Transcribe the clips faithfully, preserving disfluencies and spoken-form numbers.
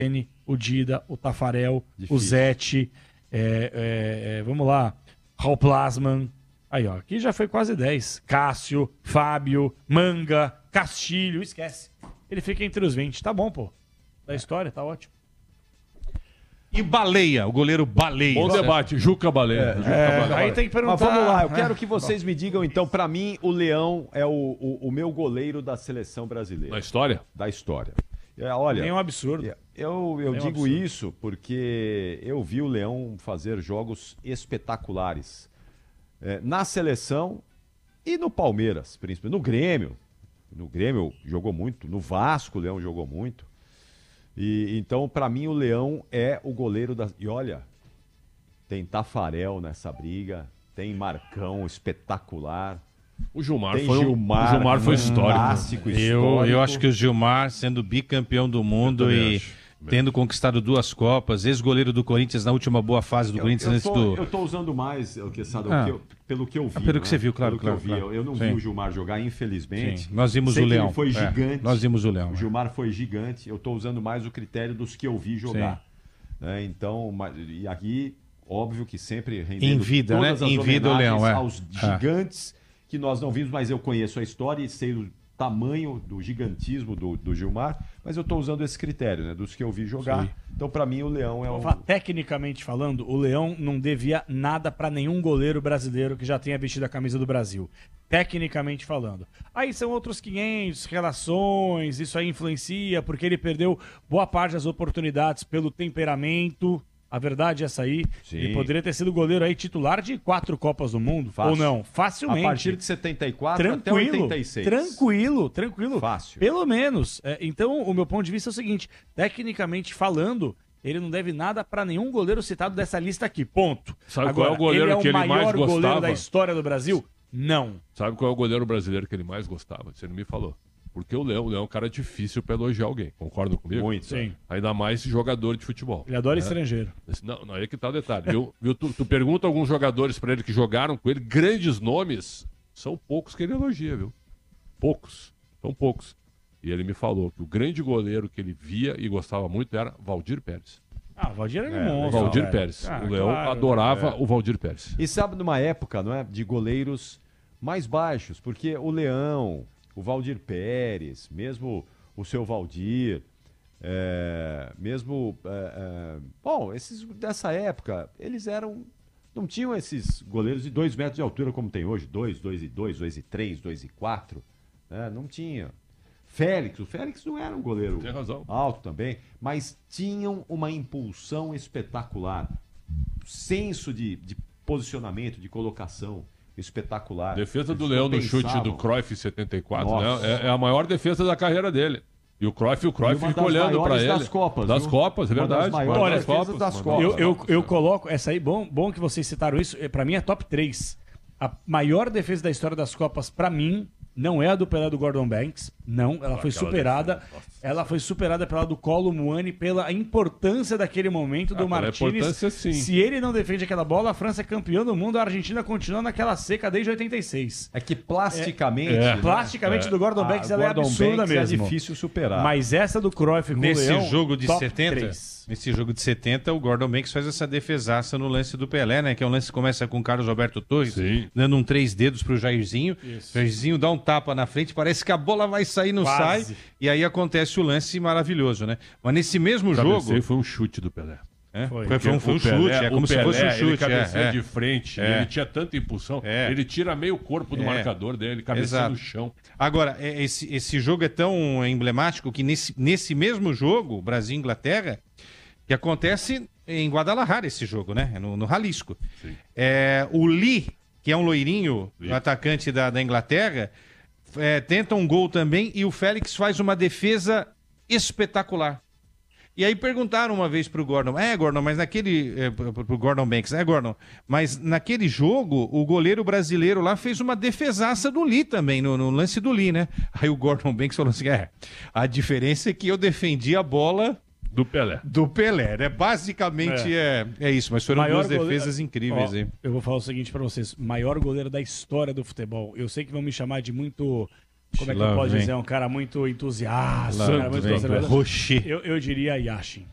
o Dida, o Tafarel, Difícil. o Zete, é, é, é, vamos lá, Raul Plasman. Aí, ó, aqui já foi quase dez. Cássio, Fábio, Manga, Castilho, esquece. Ele fica entre os vinte. Tá bom, pô. Da história, tá ótimo. E Baleia, o goleiro Baleia. Bom debate, Juca Baleia. Juca É, Baleia. aí tem que perguntar. Mas vamos lá, eu né? quero que vocês me digam, então, pra mim, o Leão é o, o, o meu goleiro da seleção brasileira. Na história? Da história. É, olha, Nem um absurdo. eu, eu Nem um digo absurdo. isso porque eu vi o Leão fazer jogos espetaculares. É, na seleção e no Palmeiras, principalmente. No Grêmio. No Grêmio jogou muito. No Vasco o Leão jogou muito. E então, pra mim, o Leão é o goleiro da... E olha, tem Tafarel nessa briga, tem Marcão espetacular. O Gilmar Tem foi, um- Gilmar, o Gilmar foi histórico. fantástico, Eu, histórico. eu acho que o Gilmar, sendo bicampeão do mundo também e acho. tendo conquistado duas Copas, ex-goleiro do Corinthians na última boa fase do Eu, Corinthians eu, antes tô, do... eu tô usando mais, o que, sabe, o Ah. que eu- pelo que eu vi. Ah, pelo que né? você viu, claro, Pelo que eu claro, vi. claro. Eu, eu não Sim. vi o Gilmar jogar, infelizmente. Sim, nós vimos Sei o que Leão. Ele foi É, gigante. nós vimos o Leão. O Gilmar foi gigante. Eu estou usando mais o critério dos que eu vi jogar. Né? Então, mas- e aqui, óbvio que sempre rendendo Em vida, todas né? as Em vida o homenagens Leão, é. aos É. gigantes que nós não vimos, mas eu conheço a história e sei o tamanho do gigantismo do, do Gilmar, mas eu estou usando esse critério, né? Dos que eu vi jogar. Sim. Então, para mim, o Leão é o... Vamos falar, tecnicamente falando, o Leão não devia nada pra nenhum goleiro brasileiro que já tenha vestido a camisa do Brasil. Tecnicamente falando. Aí são outros quinhentos, relações, isso aí influencia, porque ele perdeu boa parte das oportunidades pelo temperamento. A verdade é essa aí. Sim. Ele poderia ter sido goleiro aí titular de quatro Copas do Mundo. Fácil. Ou não? A Facilmente. partir de setenta e quatro até Tranquilo, oitenta e seis. tranquilo, tranquilo. Fácil. Pelo menos. É, então, o meu ponto de vista é o seguinte: tecnicamente falando, ele não deve nada pra nenhum goleiro citado dessa lista aqui. Ponto. Sabe qual é o goleiro ele é o que ele maior mais goleiro gostava? da história do Brasil? Não. Sabe qual é o goleiro brasileiro que ele mais gostava? Você não me falou. Porque o Leão, o Leão é um cara difícil pra elogiar alguém. Concordam comigo? Muito. Sim. Ainda mais jogador de futebol. Ele adora né? estrangeiro. Esse- Não, não, aí é que tá o detalhe. Viu? Viu? Tu, tu pergunta alguns jogadores pra ele que jogaram com ele, grandes nomes, são poucos que ele elogia, viu? Poucos. São poucos. E ele me falou que o grande goleiro que ele via e gostava muito era Valdir Pérez. Ah, o Valdir era É, um monstro. Valdir cara. Pérez. Ah, o Leão claro. adorava É. o Valdir Pérez. E sabe, numa época, não é, de goleiros mais baixos, porque o Leão, o Valdir Pérez, mesmo o seu Valdir, é, mesmo, é, é, bom, esses dessa época, eles eram, não tinham esses goleiros de dois metros de altura como tem hoje, dois, dois e dois, dois e três, dois e quatro, né? Não tinha. Félix, o Félix não era um goleiro Tem razão. alto também, mas tinham uma impulsão espetacular, senso de, de posicionamento, de colocação espetacular. Defesa do Eles Leão no chute compensavam. do Cruyff em setenta e quatro, Nossa. né? É, é a maior defesa da carreira dele. E o Cruyff, o Cruyff E uma fica das olhando pra maiores ele. das Copas, Das viu? Copas, é Uma das verdade. maiores Uma defesas das Uma Copas. Eu, eu, Copas, eu é. coloco essa aí, bom, bom que vocês citaram isso, é, pra mim é top três. A maior defesa da história das Copas, pra mim, não é a do Pelé do Gordon Banks, não, ela foi Aquela superada, defesa, nossa. ela foi superada pela do Colo Muani, pela importância daquele momento do Ah, pela Martínez. importância, sim. Se ele não defende aquela bola, a França é campeã do mundo, a Argentina continua naquela seca desde oitenta e seis. É que plasticamente, É. né, Plasticamente, É. do Gordon a Banks, ela é Gordon absurda Banks mesmo. É difícil superar. Mas essa do Cruyff com Nesse o Leão, jogo de top setenta, três. nesse jogo de setenta, o Gordon Banks faz essa defesaça no lance do Pelé, né? Que é um lance que começa com o Carlos Alberto Torres, Sim. dando um três dedos pro Jairzinho. Isso. O Jairzinho dá um tapa na frente, parece que a bola vai sair, não Quase. sai. E aí acontece o lance maravilhoso, né? Mas nesse mesmo jogo... Cabeceio foi um chute do Pelé. É, Foi. foi, foi um, foi um O Pelé- chute, é o como se Pelé, fosse um Ele chute. cabeceia é, é. de frente, É. ele tinha tanta impulsão, É. ele tira meio corpo do É. marcador dele, cabeceia Exato. no chão. Agora, é, esse, esse jogo é tão emblemático que nesse, nesse mesmo jogo, Brasil e Inglaterra, que acontece em Guadalajara esse jogo, né? No, no Jalisco. Sim. É, o Lee, que é um loirinho, Lee. o atacante da, da Inglaterra, é, tenta um gol também e o Félix faz uma defesa espetacular. E aí perguntaram uma vez pro Gordon, é, Gordon, mas naquele, é, pro pro Gordon Banks, é, Gordon, mas naquele jogo, o goleiro brasileiro lá fez uma defesaça do Lee também, no, no lance do Lee, né? Aí o Gordon Banks falou assim, é, a diferença é que eu defendi a bola Do Pelé. do Pelé, né? Basicamente é, é, isso, mas foram duas goleiro- defesas incríveis Ó, aí. Eu vou falar o seguinte pra vocês: maior goleiro da história do futebol. Eu sei que vão me chamar de muito como é que Lá eu posso vem. dizer, um cara muito entusiasta, Lá um cara muito vem. conservador. Rocher. Eu, eu diria Yashin.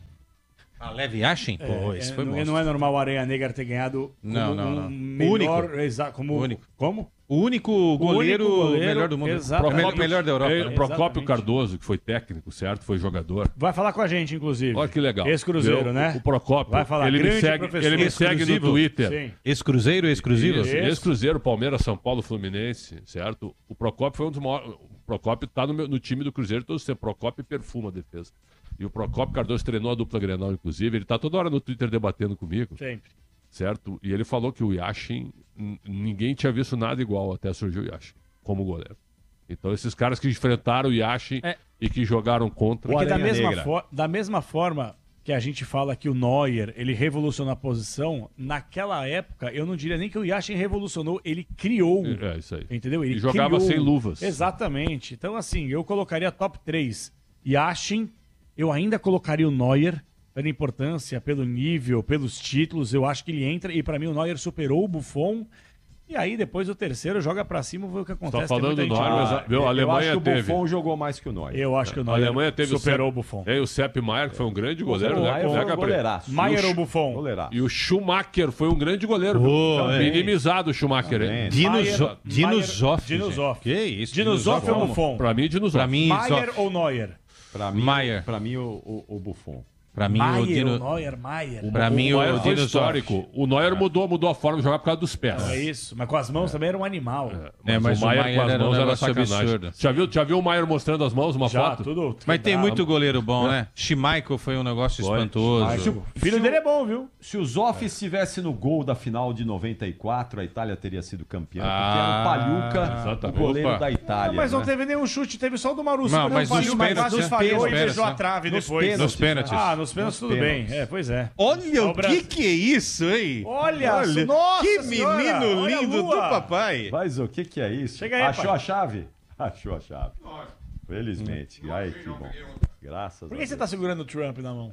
A Leve Yashin? Pô, É, esse é, foi não, monstro. não é normal o Aranha Negra ter ganhado como Não, não, um não. melhor... Único. Exa, como, Único. Como? O único goleiro, único goleiro, melhor do mundo. exato. O melhor, Procópio- melhor da Europa. É, né? o Procópio Exatamente. Cardoso, que foi técnico, certo? Foi jogador. Vai falar com a gente, inclusive. Olha que legal. Ex-Cruzeiro, Meu, né? O Procópio, Vai falar, ele me grande segue, professor. ele me segue no Exclusivo. Twitter. Sim. Ex-Cruzeiro, ex-Cruzeiro? Isso. Ex-Cruzeiro, Palmeiras, São Paulo, Fluminense, certo? O Procópio foi um dos maiores. O Procópio tá no, meu- no time do Cruzeiro todo tempo. Procópio perfuma a defesa. E o Procópio Cardoso treinou a dupla Grenal, inclusive. Ele tá toda hora no Twitter debatendo comigo, Sempre. certo? E ele falou que o Yashin, n- ninguém tinha visto nada igual até surgiu o Yashin como goleiro. Então, esses caras que enfrentaram o Yashin É. e que jogaram contra. Porque da Aranha mesma, Negra. fo- da mesma forma que a gente fala que o Neuer, ele revolucionou a posição, naquela época, eu não diria nem que o Yashin revolucionou, ele criou. É, isso aí. Entendeu? Ele E jogava criou. sem luvas. Exatamente. Então, assim, eu colocaria top três. Yashin, eu ainda colocaria o Neuer, pela importância, pelo nível, pelos títulos. Eu acho que ele entra, e pra mim o Neuer superou o Buffon. E aí, depois o terceiro joga pra cima e vê o que acontece. Tá falando Tem do muita Neuer, gente- mas a- viu, a eu Alemanha acho que o teve. Buffon jogou mais que o Neuer. Eu acho que o A Neuer Alemanha teve superou o, o, Buffon. Sepp, é, o Sepp Maier, que foi um grande goleiro, O né? Neuer Com foi um Gabriel. goleiraço. Maier E o ou Buffon? Goleiraço. E o Schumacher foi um grande goleiro. Pô, viu? é. Minimizado o Schumacher, hein? Também. Dino, Maier- Zo- Dino Maier- Zoff. Dino gente. Zoff. Que isso? Dino Zoff ou como? Buffon? Pra mim, de nos Pra mim, Maier Zoff. ou Neuer? Pra mim, Maier. pra mim o, o, o Buffon. Pra mim, o Maier Dino... ou Neuer? Maier. Pra mim, o o Neuer foi Dino histórico. Zoff. O Neuer mudou, mudou a forma de jogar por causa dos pés. É isso, mas com as mãos também era um animal. É, mas o Maier com as era um mãos era negócio sacanagem. absurdo. Já viu, já viu o Maier mostrando as mãos, uma Já, foto? tudo. Mas tem quebrado. muito goleiro bom, né? Schmeichel foi um negócio Foi. espantoso. Schmeichel. O filho dele é bom, viu? Se o Zoff estivesse no gol da final de noventa e quatro, a Itália teria sido campeã, Ah, porque era o Paluca, o exatamente. goleiro Opa. da Itália. Mas não né? teve nenhum chute, teve só o do Marusso. Não, que mas não nos falhou, pênaltis, mas né? falhou e Nos beijou a pênaltis, trave Nos depois. pênaltis. Nos pênaltis. Ah, nos pênaltis Nos tudo pênaltis. bem. É, pois é. Olha o o Brasil. que que é isso, hein? Olha, nossa que senhora, menino olha a lindo do lua. papai. Mas o que que é isso? Chega aí, Achou pai. a chave? Achou a chave. Felizmente. Ai, que bom. Graças Por a que você Deus. tá segurando o Trump na mão?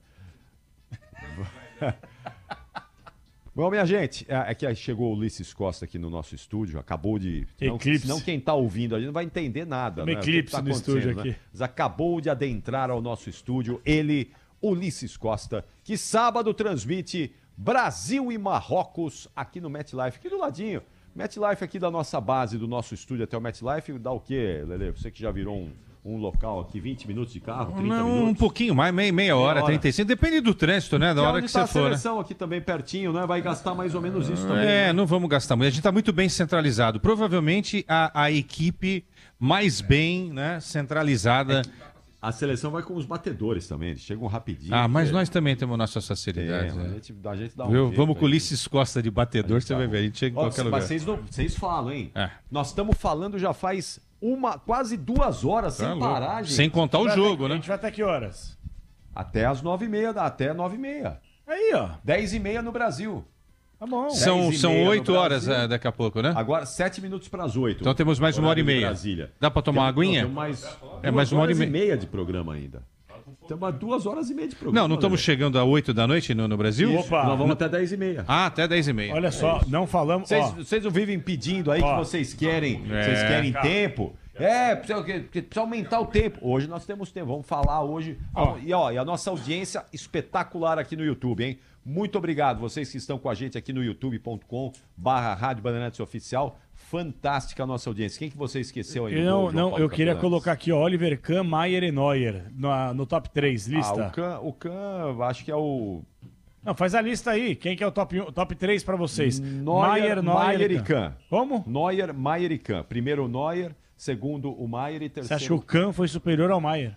Bom, minha gente, é é que chegou o Ulisses Costa aqui no nosso estúdio, acabou de... Senão, Eclipse. senão quem tá ouvindo ali não vai entender nada. Um né? O que que eclipse no estúdio acontecendo, né? aqui. Mas acabou de adentrar ao nosso estúdio, ele, Ulisses Costa, que sábado transmite Brasil e Marrocos aqui no MetLife, aqui do ladinho. MetLife aqui da nossa base, do nosso estúdio até o MetLife, dá o quê, Lele? Você que já virou um, um local aqui, vinte minutos de carro, trinta Não, minutos? um pouquinho mais, meia, meia hora, hora. trinta e cinco. Depende do trânsito, né? Da E hora onde que tá você for, a né? seleção aqui também pertinho, né? Vai gastar mais ou menos isso também. É, né? não vamos gastar muito. A gente está muito bem centralizado. Provavelmente a, a equipe mais bem, né, centralizada. A seleção vai com os batedores também, eles chegam rapidinho. Ah, mas É, nós também temos nossas é, facilidades. a, né? gente, a gente dá um Viu? jeito Vamos com o aí. Ulisses Costa de batedor, você vai ver. A gente chega em Ó, qualquer lugar. Mas vocês, não- vocês falam, hein? É. Nós estamos falando já faz uma, quase duas horas Tá sem louco. parar, gente. Sem contar o Vai jogo, até- A né? gente vai até que horas? Até as nove e meia, da- até nove e meia. Aí, ó. Dez e meia no Brasil. Tá bom. São, dez e são meia no oito horas Brasil. é, daqui a pouco, né? Agora, sete minutos para as oito. Então temos mais uma hora e Horário de meia. Brasília. Dá pra tomar uma Temos- aguinha? Temos mais, É, duas mais uma hora e horas meia. de programa ainda. Temos a duas horas e meia de programa. Não, não estamos Lelê. chegando a oito da noite no, no Brasil? Isso, Opa. Nós vamos até dez e meia. Ah, até dez e meia. Olha só, não falamos. Vocês, Ó, vocês não vivem pedindo aí Ó. que vocês querem, É. vocês querem Cara. tempo? É, precisa, precisa aumentar o tempo. Hoje nós temos tempo, vamos falar hoje. Ó. E, ó, e a nossa audiência espetacular aqui no YouTube, hein? Muito obrigado, vocês que estão com a gente aqui no youtube ponto com barra Rádio Bandeirantes Oficial. Fantástica a nossa audiência. Quem que você esqueceu aí? eu no não, gol, João não, Paulo eu queria Capelanes? colocar aqui, ó, Oliver Kahn, Maier e Neuer no, no top três, lista. Ah, o Can, o Can, acho que é o Não, faz a lista aí. Quem que é o top, um, top três pra vocês? Neuer, Maier e Kahn. Como? Neuer, Maier e Kahn. Primeiro o Neuer, segundo o Maier e Você terceiro... acha que o Kahn foi superior ao Maier?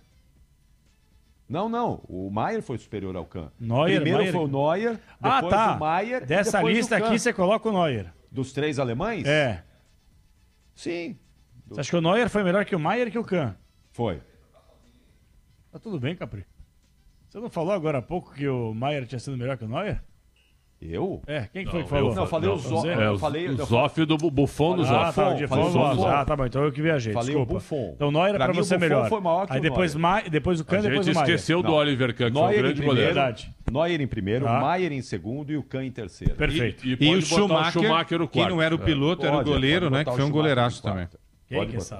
Não, não. O Maier foi superior ao Kahn. Neuer, Primeiro Maier- foi o Neuer, Ah, depois tá. o Maier e Dessa depois lista o Kahn. aqui você coloca o Neuer. Dos três alemães? É. Sim, Você acha que o Neuer foi melhor que o Maier e que o Kahn? foi. Tá tudo bem, Capri. Você não falou agora há pouco que o Maier tinha sido melhor que o Neuer? Eu? É, quem que foi que Não, falou? eu Não, eu falei Não, o Zoff. Zé? É, Eu o, falei, o eu Zoff do Bu- Buffon do Ah, Zoff. tá, de falei o Buffon. Buffon. Ah, tá bom, então eu que viajei. Falei o Desculpa. Buffon. Então o Neuer é Pra pra mim, o você Buffon melhor. foi maior que Aí o depois, Neuer. Ma... depois o Kahn, A depois gente o Maier. esqueceu do Não. Oliver Kahn, que foi um Neuer em grande primeiro, goleiro. Verdade. Neuer em primeiro, Tá. Maier em segundo e o Kahn em terceiro. Perfeito. E, E pode o botar Schumacher, o Schumacher o que quarto. não era o piloto, era o Pode, goleiro, pode né? botar Que o foi um Schumacher goleiraço no também. quarto. Quem Pode que é botar. essa?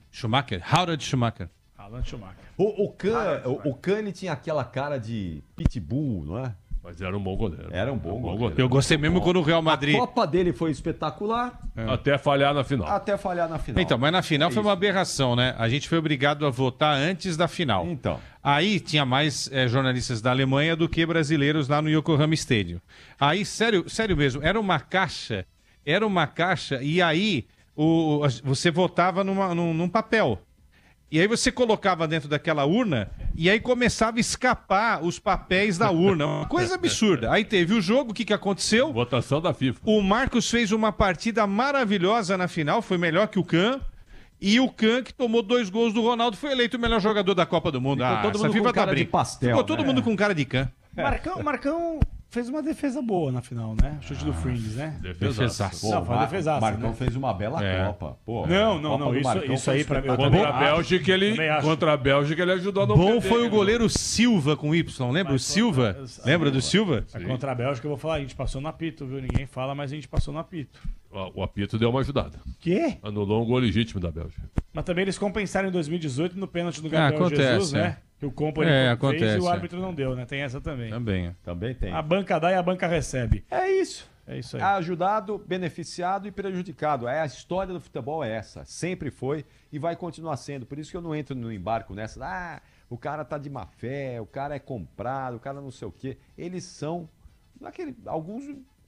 Schumacher, Harald Schumacher. Alan Schumacher. O, o, Can, o, o Cane tinha aquela cara de pitbull, não é? Mas era um bom goleiro. Era um bom goleiro. Eu gostei mesmo quando o Real Madrid... A Copa dele foi espetacular, Até falhar na final. até falhar na final. Então, mas na final É foi isso. uma aberração, né? A gente foi obrigado a votar antes da final. Então. Aí tinha mais eh, jornalistas da Alemanha do que brasileiros lá no Yokohama Stadium. Aí, sério, sério mesmo, era uma caixa, era uma caixa, e aí o, você votava numa, num, num papel. E aí você colocava dentro daquela urna e aí começava a escapar os papéis da urna. Uma coisa absurda. Aí teve o jogo, o que, que aconteceu? Votação da FIFA. O Marcos fez uma partida maravilhosa na final, foi melhor que o Can. E o Can, que tomou dois gols do Ronaldo, foi eleito o melhor jogador da Copa do Mundo. Ficou Ah, todo essa mundo FIFA com tá cara de brin- pastel, Ficou todo né? mundo com cara de Can. Marcão, Marcão fez uma defesa boa na final, né? Chute do Frings, né? Defesaço. Pô, Não, foi uma Mar- defesaça, Marcão né? fez uma bela É. Copa. Pô, Não, a não, Copa não, do isso- Marcão isso foi aí pra mim- eu espetacular. Contra a Bélgica, ele, Também acho. contra a Bélgica, ele ajudou a não Bom perder, foi o né? goleiro Silva com Y, lembra? O Silva? Lembra do Silva? Mas contra a Bélgica, eu vou falar, a gente passou no apito, viu? Ninguém fala, mas a gente passou no apito. O o apito deu uma ajudada. Quê? Anulou um gol legítimo da Bélgica. Mas também eles compensaram em dois mil e dezoito no pênalti do Gabriel acontece, Jesus, é. né? Que o Company É, fez acontece, e o é. árbitro não deu, né? Tem essa também. Também. Também tem. A banca dá e a banca recebe. É isso. É isso aí. Ajudado, beneficiado e prejudicado. É, a história do futebol é essa. Sempre foi e vai continuar sendo. Por isso que eu não entro no embarco nessa. Ah, o cara tá de má fé, o cara é comprado, o cara não sei o quê. Eles são. Naquele, alguns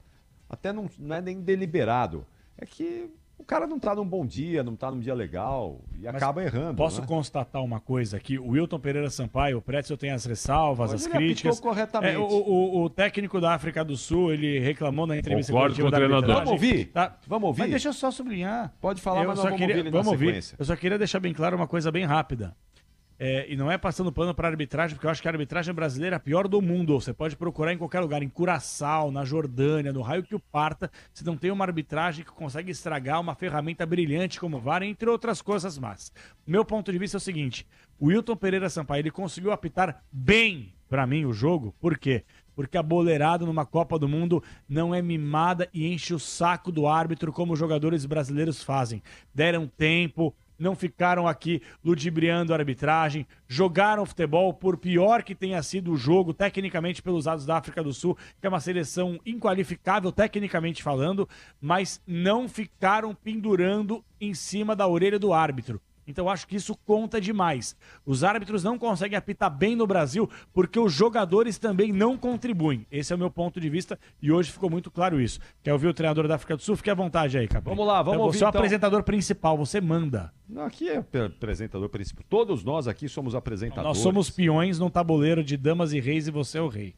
até não, não é nem deliberado. É que o cara não tá num bom dia, não tá num dia legal e Mas acaba errando. Posso né? constatar uma coisa aqui? O Wilton Pereira Sampaio, o Pretzel tem as ressalvas, Mas as ele apitou críticas. corretamente. É, o, o- o técnico da África do Sul, ele reclamou na entrevista Concordo coletiva com o da treinador. arbitragem. Vamos ouvir? Tá. Vamos ouvir? Mas deixa eu só sublinhar. Pode falar, Eu mas só nós vamos queria, ouvir ele na vamos ouvir. sequência. Eu só queria deixar bem claro uma coisa bem rápida. É, e não é passando pano para a arbitragem, porque eu acho que a arbitragem brasileira é a pior do mundo. Você pode procurar em qualquer lugar, em Curaçao, na Jordânia, no raio que o parta, se não tem uma arbitragem que consegue estragar uma ferramenta brilhante como o V A R, entre outras coisas más. Meu ponto de vista é o seguinte, o Wilton Pereira Sampaio, ele conseguiu apitar bem para mim o jogo, por quê? Porque a boleirada numa Copa do Mundo não é mimada e enche o saco do árbitro como os jogadores brasileiros fazem. Deram tempo, não ficaram aqui ludibriando a arbitragem, jogaram futebol, por pior que tenha sido o jogo, tecnicamente pelos lados da África do Sul, que é uma seleção inqualificável, tecnicamente falando, mas não ficaram pendurando em cima da orelha do árbitro. Então eu acho que isso conta demais. Os árbitros não conseguem apitar bem no Brasil porque os jogadores também não contribuem. Esse é o meu ponto de vista e hoje ficou muito claro isso. Quer ouvir o treinador da África do Sul? Fique à vontade aí, Capri. Vamos lá, vamos então, ouvir, Você é o então. apresentador principal, você manda. Não, aqui é o apresentador principal. Todos nós aqui somos apresentadores. Nós somos peões num tabuleiro de damas e reis e você é o rei.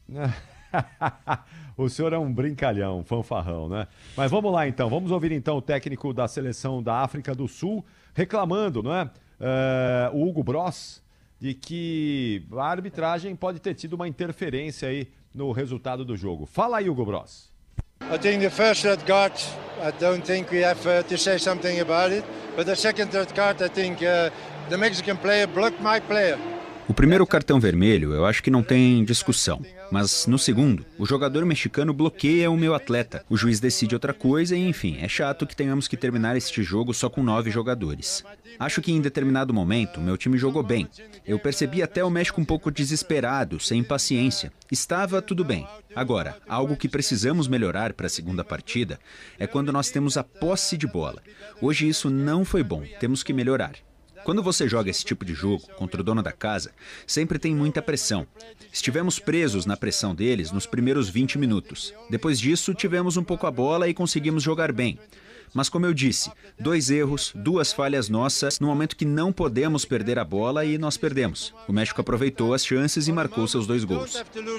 O senhor é um brincalhão, um fanfarrão, né? Mas vamos lá então, vamos ouvir então o técnico da seleção da África do Sul reclamando, não é? É, o Hugo Bross, de que a arbitragem pode ter tido uma interferência aí no resultado do jogo. Fala aí, Hugo Bross. I think the first red card, I don't think we have uh, to say something about it. But the second red card, I think uh, the Mexican player blocked my player. O primeiro cartão vermelho eu acho que não tem discussão, mas no segundo, o jogador mexicano bloqueia o meu atleta. O juiz decide outra coisa e, enfim, é chato que tenhamos que terminar este jogo só com nove jogadores. Acho que em determinado momento meu time jogou bem. Eu percebi até o México um pouco desesperado, sem paciência. Estava tudo bem. Agora, algo que precisamos melhorar para a segunda partida é quando nós temos a posse de bola. Hoje isso não foi bom, temos que melhorar. Quando você joga esse tipo de jogo contra o dono da casa, sempre tem muita pressão. Estivemos presos na pressão deles nos primeiros vinte minutos. Depois disso, tivemos um pouco a bola e conseguimos jogar bem. Mas como eu disse, dois erros, duas falhas nossas, no momento que não podemos perder a bola e nós perdemos. O México aproveitou as chances e marcou seus dois gols.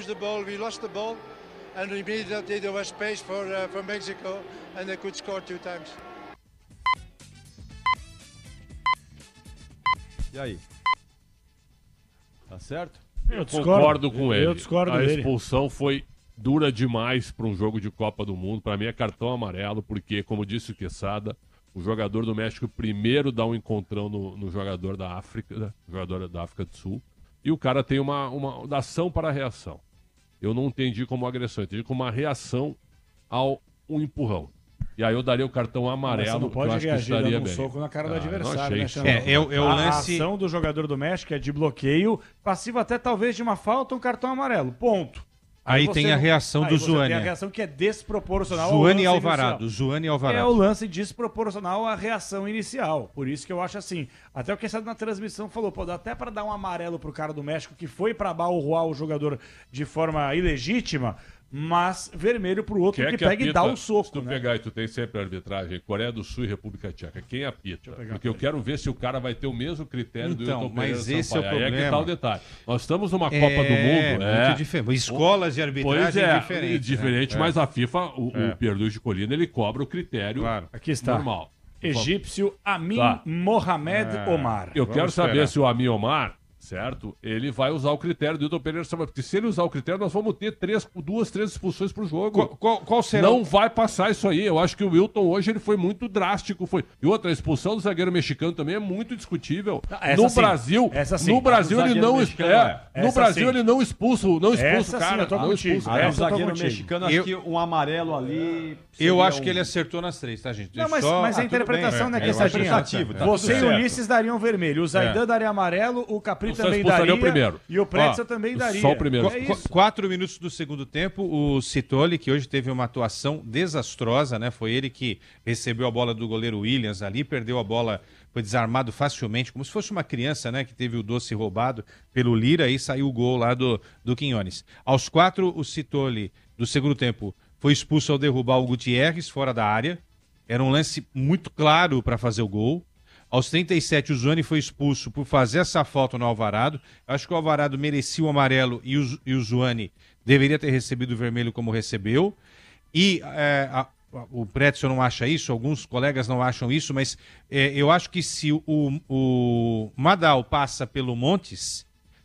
E aí? Tá certo? Eu Concordo com ele. Eu discordo a dele. expulsão foi dura demais para um jogo de Copa do Mundo. Para mim é cartão amarelo, porque, como disse o Quesada, o jogador do México primeiro dá um encontrão no, no jogador da África, né? jogador da África do Sul, e o cara tem uma, uma ação para reação. Eu não entendi como agressão, eu entendi como uma reação ao um empurrão. E aí eu daria o cartão amarelo, Mas você não que eu pode acho que reagir estaria dando um bem. soco na cara do Ah, não adversário, achei né, isso. Xandão? É, eu, eu a, lance... a ação do jogador do México é de bloqueio, passivo até talvez de uma falta ou um cartão amarelo. Ponto. Aí você tem a não- reação aí do você Tem a Zuânia. reação que é desproporcional ao Zuânia e lance Alvarado. inicial. Zuânia e É Alvarado. o lance desproporcional à reação inicial. Por isso que eu acho assim. Até o que você na transmissão falou, pô, dá até pra dar um amarelo pro cara do México que foi pra balroar o jogador de forma ilegítima, mas vermelho pro outro Quem é que, que pega e apita? dá o Se soco, tu né? pegar e tu tem sempre a arbitragem, Coreia do Sul e República Tcheca, quem apita? pegar Porque eu pra quero ver se o cara vai ter o mesmo critério do Então, Hilton Pereira mas esse é o Sampaio. Aí é que problema. tá o detalhe. Nós estamos numa É, Copa do Mundo, muito é. diferente. Escolas de arbitragem Pois é, diferentes. diferente, né? mas a FIFA, o, É. o Pierluigi de Colina, ele cobra o critério Claro. Aqui está. normal. Egípcio Amin Tá. Mohamed É. Omar. Eu Vamos quero saber esperar. se o Amin Omar, certo? Ele vai usar o critério do Hilton Pereira Sampaio. Porque se ele usar o critério, nós vamos ter três, duas, três expulsões pro jogo. Qual, qual- qual será Não o... vai passar isso aí. Eu acho que o Wilton hoje ele foi muito drástico. Foi. E outra, a expulsão do zagueiro mexicano também é muito discutível. essa no sim. Brasil, Essa sim. no Brasil Do ele zagueiro não mexicano, é. é. No Essa Brasil sim. ele não expulsa, não expulsa Essa o sim, cara. eu tô não contigo. expulsa. Ah, Essa o eu tô zagueiro contigo. mexicano, Eu- acho que um amarelo ali. Eu seria acho que um- ele acertou nas três, tá, gente? Não, mas, Só- mas Ah, a tudo interpretação bem. não é É, eu acho questadinha. interpretativo, tá Você tudo e o certo. Ulisses dariam vermelho, o Zaidan É. daria amarelo, o Capri Você também expulsaria daria o primeiro. e o Pretzel Ó, também daria. só o primeiro. É Qu- isso. Quatro minutos do segundo tempo, o Citoli, que hoje teve uma atuação desastrosa, né? Foi ele que recebeu a bola do goleiro Williams ali, perdeu a bola, foi desarmado facilmente, como se fosse uma criança, né? Que teve o doce roubado pelo Lira e saiu o gol lá do, do Quinones. Aos quatro, o Citoli, do segundo tempo, foi expulso ao derrubar o Gutierrez fora da área. Era um lance muito claro para fazer o gol. Aos trinta e sete, o Zuani foi expulso por fazer essa falta no Alvarado. Eu acho que o Alvarado merecia o amarelo e o, e o Zuani deveria ter recebido o vermelho como recebeu. E é, a- a- o Pretzel não acha isso, alguns colegas não acham isso, mas é, eu acho que se o, o Madal passa pelo Montes,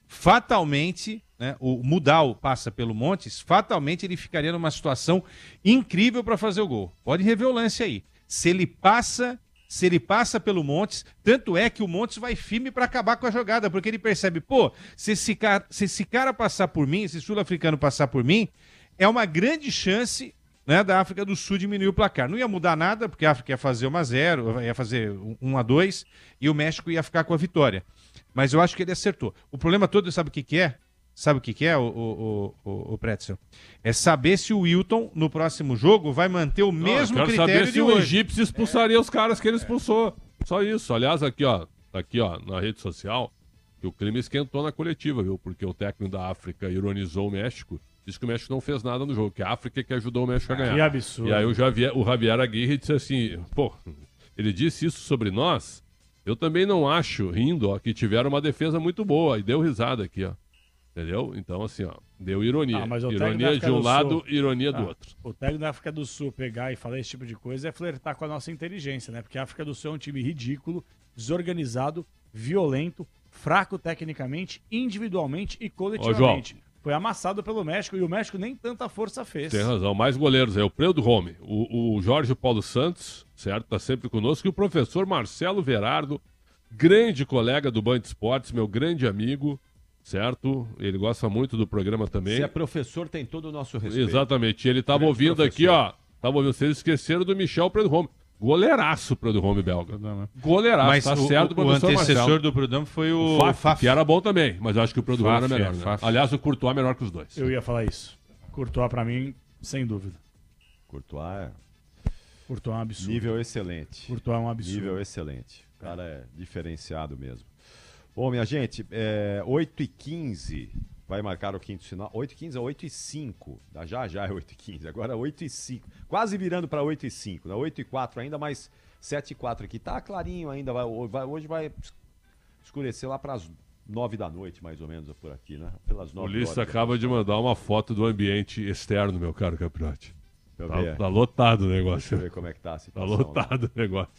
fatalmente, né, o Mudal passa pelo Montes, fatalmente ele ficaria numa situação incrível para fazer o gol. Pode rever o lance aí. Se ele passa... Se ele passa pelo Montes, tanto é que o Montes vai firme para acabar com a jogada, porque ele percebe, pô, se esse cara, se esse cara passar por mim, esse sul-africano passar por mim, é uma grande chance, né, da África do Sul diminuir o placar. Não ia mudar nada, porque a África ia fazer um a zero, ia fazer um a dois, e o México ia ficar com a vitória. Mas eu acho que ele acertou. O problema todo, sabe o que que é? Sabe o que que é, o, o, o, o Pretzel? É saber se o Wilton, no próximo jogo, vai manter o Não, mesmo eu quero critério saber de se o hoje. egípcio expulsaria os caras que ele expulsou. Só isso. Aliás, aqui, ó, tá aqui, ó, na rede social, que o clima esquentou na coletiva, viu? Porque o técnico da África ironizou o México, disse que o México não fez nada no jogo, que a África é que ajudou o México a ganhar. Que absurdo. E aí o Javier, o Javier Aguirre disse assim, pô, ele disse isso sobre nós, eu também não acho, rindo, ó, que tiveram uma defesa muito boa, e deu risada aqui, ó. Entendeu? Então, assim, ó, deu ironia. Ah, mas o técnico da Ironia África de um do lado, Sul- ironia do Ah, outro. O técnico da África do Sul pegar e falar esse tipo de coisa é flertar com a nossa inteligência, né? Porque a África do Sul é um time ridículo, desorganizado, violento, fraco tecnicamente, individualmente e coletivamente. Foi amassado pelo México e o México nem tanta força fez. Tem razão. Mais goleiros aí. O Pedro Home, o, o Jorge Paulo Santos, certo? Tá sempre conosco. E o professor Marcelo Verardo, grande colega do Band Esportes, meu grande amigo, certo? Ele gosta muito do programa também. Se é professor, tem todo o nosso respeito. Exatamente. Ele tava Grande ouvindo professor. aqui, ó. Tava ouvindo. Vocês esqueceram do Michel Pedro Home. Goleiraço Pedro Home belga. Goleiraço. Mas tá o, certo, o, o professor antecessor Marcelo. do Prudhomme foi O o Faf, Faf. que era bom também, mas eu acho que o Pedro Home era Faf, melhor, é, né? Faf. Aliás, o Courtois é melhor que os dois. Eu ia falar isso. Courtois pra mim, sem dúvida. Courtois é Courtois é um absurdo. nível excelente. Courtois é um absurdo. Nível excelente. O cara é diferenciado mesmo. Bom, minha gente, é oito e quinze vai marcar o quinto sinal. oito e quinze é oito e cinco. Já já é oito e quinze. Agora oito e cinco. Quase virando para oito e cinco. Né? oito e quatro ainda, mas sete e quatro aqui. Tá clarinho ainda. Vai, vai, hoje vai escurecer lá para as nove da noite, mais ou menos, por aqui, né? Pelas O nove Ulisses horas. acaba de mandar uma foto do ambiente externo, meu caro Capriotti. Deixa eu Tá, ver. tá lotado o Deixa eu negócio. ver como é que tá a Tá situação. lotado o negócio.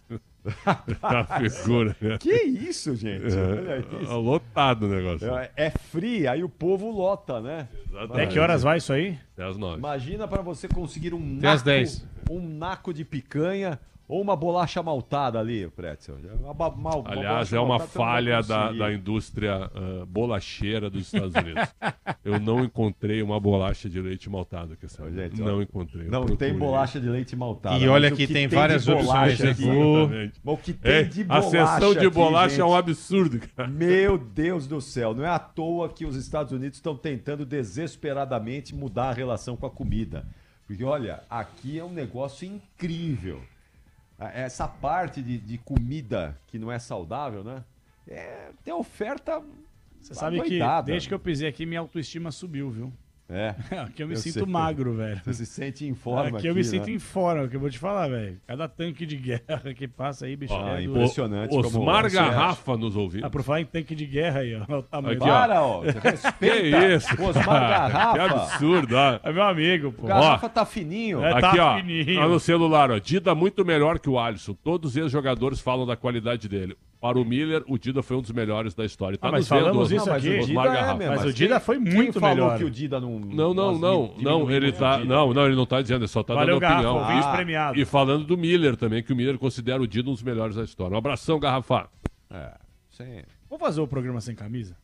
Tá figura, né? Que isso, gente? Olha Tá isso. lotado o negócio. É, é frio, aí o povo lota, né? Até que horas vai isso aí? Até as nove. Imagina para você conseguir um Até às naco, dez. um naco de picanha Ou uma bolacha maltada ali, Pretzel. Uma, uma, uma Aliás, bolacha é uma maltada você não vai falha da, conseguir. da indústria uh, bolacheira dos Estados Unidos. Eu não encontrei uma bolacha de leite maltado. Que Ô, gente, não ó, encontrei. eu Não tem procurei. bolacha de leite maltada. E olha mas o que tem de várias bolacha opções aqui- aqui. Exatamente. Mas o que tem É, de a bolacha sessão de aqui, bolacha é um gente, absurdo, cara. Meu Deus do céu, não é à toa que os Estados Unidos estão tentando desesperadamente mudar a relação com a comida. Porque, olha, aqui é um negócio incrível. Essa parte de, de comida que não é saudável, né? É, tem oferta. Você sabe que adoidada. desde que eu pisei aqui, minha autoestima subiu, viu? É. Aqui eu me Eu sinto sei. magro, velho. Você se sente em forma. Aqui eu me aqui, sinto né? em forma, que eu vou te falar, velho. Cada tanque de guerra que passa aí, bicho. Ah, é do... impressionante. como Osmar você Garrafa nos ouvindo. Ah, por falar em tanque de guerra aí, ó. O tamanho Aqui, do- ó. Para, ó. Você Que respeita isso? Osmar cara? Garrafa. Que absurdo, ó. É meu amigo, pô. O Garrafa tá fininho. É. Aqui, tá ó, fininho. tá no celular, ó. Dida muito melhor que o Alisson. Todos os jogadores falam da qualidade dele. Para o Miller, o Dida foi um dos melhores da história. Tá Ah, mas nos vendo, falamos Osmar. isso Não, mas aqui. o Dida Osmar é Garrafa. mesmo, Mas o quem- Dida foi quem muito falou melhor. que o Dida não... Não, não, nós não, diminuímos não, ele o tá, Dida? não, não, ele não tá dizendo, ele só tá Valeu, dando Garrafa, opinião. ouvintes Ah, premiados. E falando do Miller também, que o Miller considera o Dida um dos melhores da história. Um abração, Garrafa. É, sim. Vamos fazer o programa sem camisa?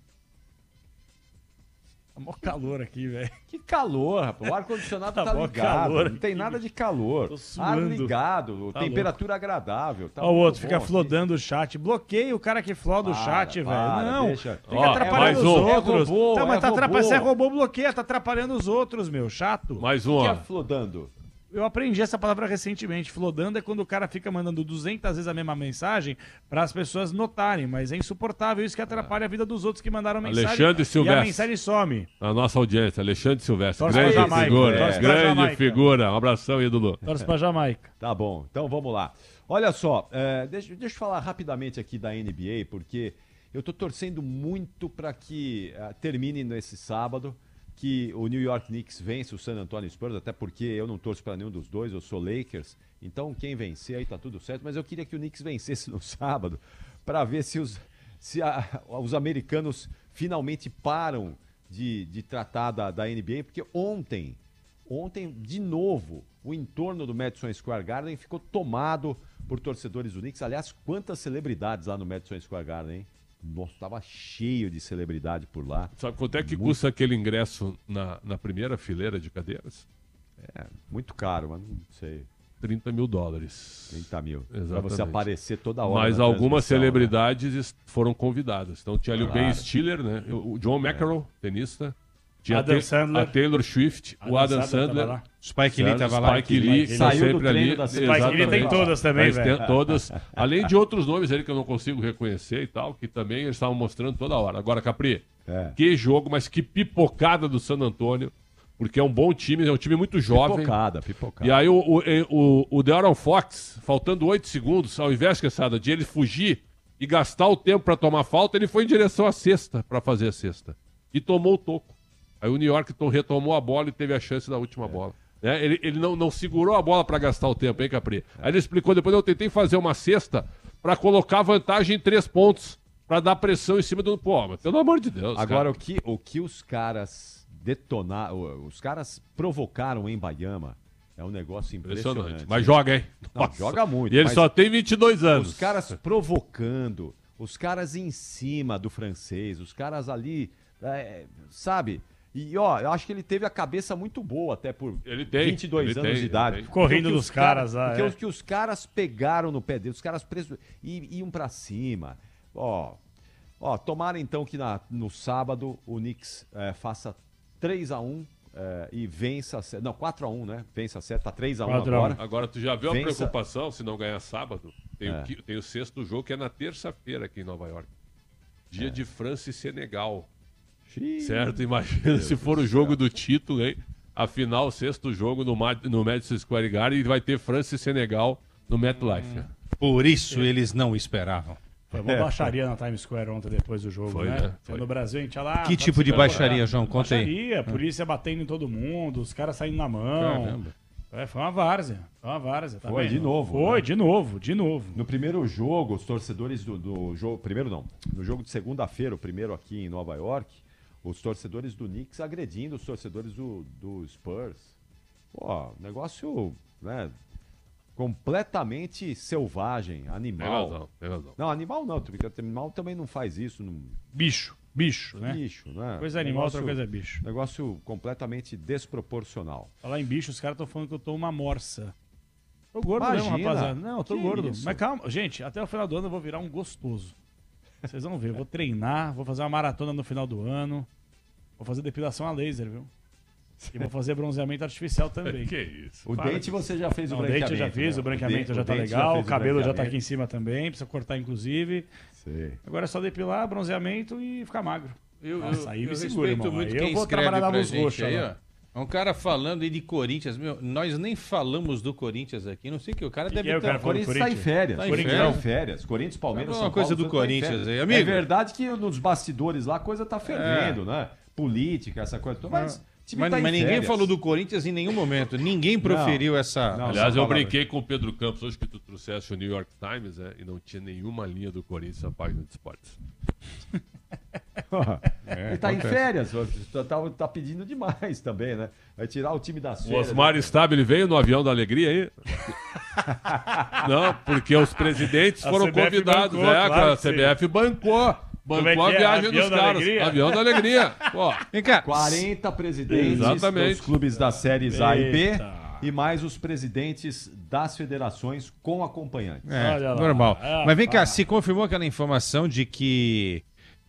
Tá mó calor aqui, velho. Que calor, rapaz. O ar-condicionado Tá tá, mó ligado. calor Não tem aqui. nada de calor. Tô Ar suando. ligado, Tá temperatura agradável. Tá Ó, o muito outro fica bom flodando o chat. Bloqueia o cara que floda o Para, chat, para, velho. Não, deixa. fica Ó, atrapalhando mais os um. outros. É robô, tá, mas é tá atrapalhando. robô. Se é robô, bloqueia. Tá atrapalhando os outros, meu. Chato. Mais aqui. um, O que é ó. flodando? Eu aprendi essa palavra recentemente. Flodando é quando o cara fica mandando duzentas vezes a mesma mensagem para as pessoas notarem, mas é insuportável isso que atrapalha a vida dos outros que mandaram mensagem. Alexandre E a Silvestre. mensagem some. A nossa audiência, Alexandre Silvestre. Torce Grande pra Jamaica, figura. torce pra Grande Jamaica. figura. Um abração, ídolo. Torce pra Jamaica. Tá bom, então vamos lá. Olha só, é, deixa, deixa eu falar rapidamente aqui da N B A, porque eu tô torcendo muito para que é, termine nesse sábado, que o New York Knicks vence o San Antonio Spurs, até porque eu não torço para nenhum dos dois, eu sou Lakers, então quem vencer aí tá tudo certo, mas eu queria que o Knicks vencesse no sábado, para ver se os, se a- os americanos finalmente param de, de tratar da, da N B A, porque ontem, ontem, de novo, o entorno do Madison Square Garden ficou tomado por torcedores do Knicks. Aliás, quantas celebridades lá no Madison Square Garden, hein? Nossa, tava cheio de celebridade por lá. Sabe quanto é que Muito. custa aquele ingresso na, na primeira fileira de cadeiras? É, muito caro, mas não sei, trinta mil dólares. trinta mil. Pra Exatamente. você aparecer toda hora. Mas na algumas transmissão, né? celebridades est- foram convidadas. Então tinha ali o Ben Claro. Stiller, né? O o John McEnroe, tenista. Tinha Adam a, Ta- Sandler. a Taylor Swift, o Adam tava Sandler. lá. Spike Lee certo? tava lá. Spike Lee, que Saiu tá do sempre treino ali. da Spike Lee tem Exatamente. todas também, Mas velho. tem todas. Além de outros nomes ali que eu não consigo reconhecer e tal, que também eles estavam mostrando toda hora. Agora, Capri, É. que jogo, mas que pipocada do San Antonio, porque é um bom time, é um time muito jovem. Pipocada, pipocada. E aí o, o, o, o De'Aaron Fox, faltando oito segundos, ao invés Quesada, de ele fugir e gastar o tempo para tomar falta, ele foi em direção à cesta para fazer a cesta. E tomou o toco. Aí o New York to- retomou a bola e teve a chance da última bola. Né? Ele, ele não, não segurou a bola para gastar o tempo, hein, Capri? Aí ele explicou depois, eu tentei fazer uma cesta para colocar vantagem em três pontos, para dar pressão em cima do... Pô, mas pelo amor de Deus, Agora, cara. o que, o que os caras detonaram, os caras provocaram em Baiama é um negócio impressionante. Impressionante. Mas joga, hein? Não, Nossa. joga muito, E ele mas só tem vinte e dois anos. Os caras provocando, os caras em cima do francês, os caras ali, é, sabe? E ó, eu acho que ele teve a cabeça muito boa até por Ele tem, vinte e dois ele anos tem, de ele idade. tem. Porque Correndo o que dos os cara- caras lá, Porque é. os que os caras pegaram no pé dele, os caras presos e iam pra cima. Ó, ó, tomara então que na, no sábado o Knicks é, faça três a um é, e vença, a sé- não, quatro a um, né? Vença a série, tá três a um quatro a um. agora. Agora, tu já viu a Vença- preocupação se não ganhar sábado? Tem, É. o, qui- tem o sexto jogo que é na terça-feira aqui em Nova York. Dia É. de França e Senegal. Xiii. Certo? Imagina se for o jogo do título, hein? Afinal, o sexto jogo no, Ma- no Madison Square Garden e vai ter França e Senegal no MetLife. Por isso eles não esperavam. Foi uma baixaria na Times Square ontem depois do jogo, Foi, né? né? Foi Foi. no Brasil, a gente ia lá... Que tipo de participando, baixaria, né? João? Conta aí. Baixaria, polícia batendo em todo mundo, os caras saindo na mão. Caramba. É, foi uma várzea. Foi uma várzea. Tá Foi, vendo? de novo, Foi, né? de novo, de novo. No primeiro jogo, os torcedores do, do jogo. Primeiro não. No jogo de segunda-feira, o primeiro aqui em Nova York, os torcedores do Knicks agredindo os torcedores do, do Spurs. Pô, negócio, né? completamente selvagem, animal. Tem razão, tem razão. Não, animal não, porque animal também não faz isso. Não... Bicho, bicho, né? Bicho, né? Coisa animal, negócio, outra coisa é bicho. Negócio completamente desproporcional. Falar em bicho, os caras estão falando que eu tô uma morsa. Tô gordo Imagina. mesmo, rapaziada. Não, eu tô Que gordo. isso? Mas calma, gente, até o final do ano eu vou virar um gostoso. Vocês vão ver, eu vou treinar, vou fazer uma maratona no final do ano. Vou fazer depilação a laser, viu? E vou fazer bronzeamento artificial também. Que isso? O Para. dente você já fez Não, o o branqueamento. dente eu já fiz, né? o branqueamento de- já tá dente legal, fez o cabelo já tá aqui branqueamento. em cima também, precisa cortar inclusive. Sei. Agora é só depilar, bronzeamento e ficar magro. Eu, Nossa, eu, aí me eu segura, respeito irmão. muito Aí quem eu vou escreve trabalhar na pra luz gente roxa, aí, né? ó. É um cara falando aí de Corinthians. Meu, nós nem falamos do Corinthians aqui. Não sei o que o cara Que deve que é o estar... cara O Corinthians está em Corinthians? férias. Tá em Corinthians férias. tá em férias. Corinthians, Palmeiras, Fala São uma coisa Paulo, do tá em Corinthians férias. aí, amigo. É verdade que nos bastidores lá a coisa tá fervendo, né? Política, essa coisa toda. Mas, o time Mas, tá em mas ninguém férias. falou do Corinthians em nenhum momento. Ninguém proferiu essa... Não, Aliás, só eu palavra. brinquei com o Pedro Campos hoje que tu trouxeste o New York Times, né? E não tinha nenhuma linha do Corinthians na página de esportes. Ele tá em férias, tá, tá- tá pedindo demais também, né? Vai tirar o time das O férias. Osmar Stabile veio no avião da alegria aí? Não, porque os presidentes A foram C B F convidados. bancou, é, claro a que C B sim. F bancou. Como é Bancou que a é? viagem Avião dos da caras. alegria? Avião da alegria. Pô, Vem cá. quarenta presidentes Exatamente. dos clubes das séries A e B Eita. e mais os presidentes das federações com acompanhantes. É, Olha lá. normal. Ah, Mas vem cá, pá. se confirmou aquela informação de que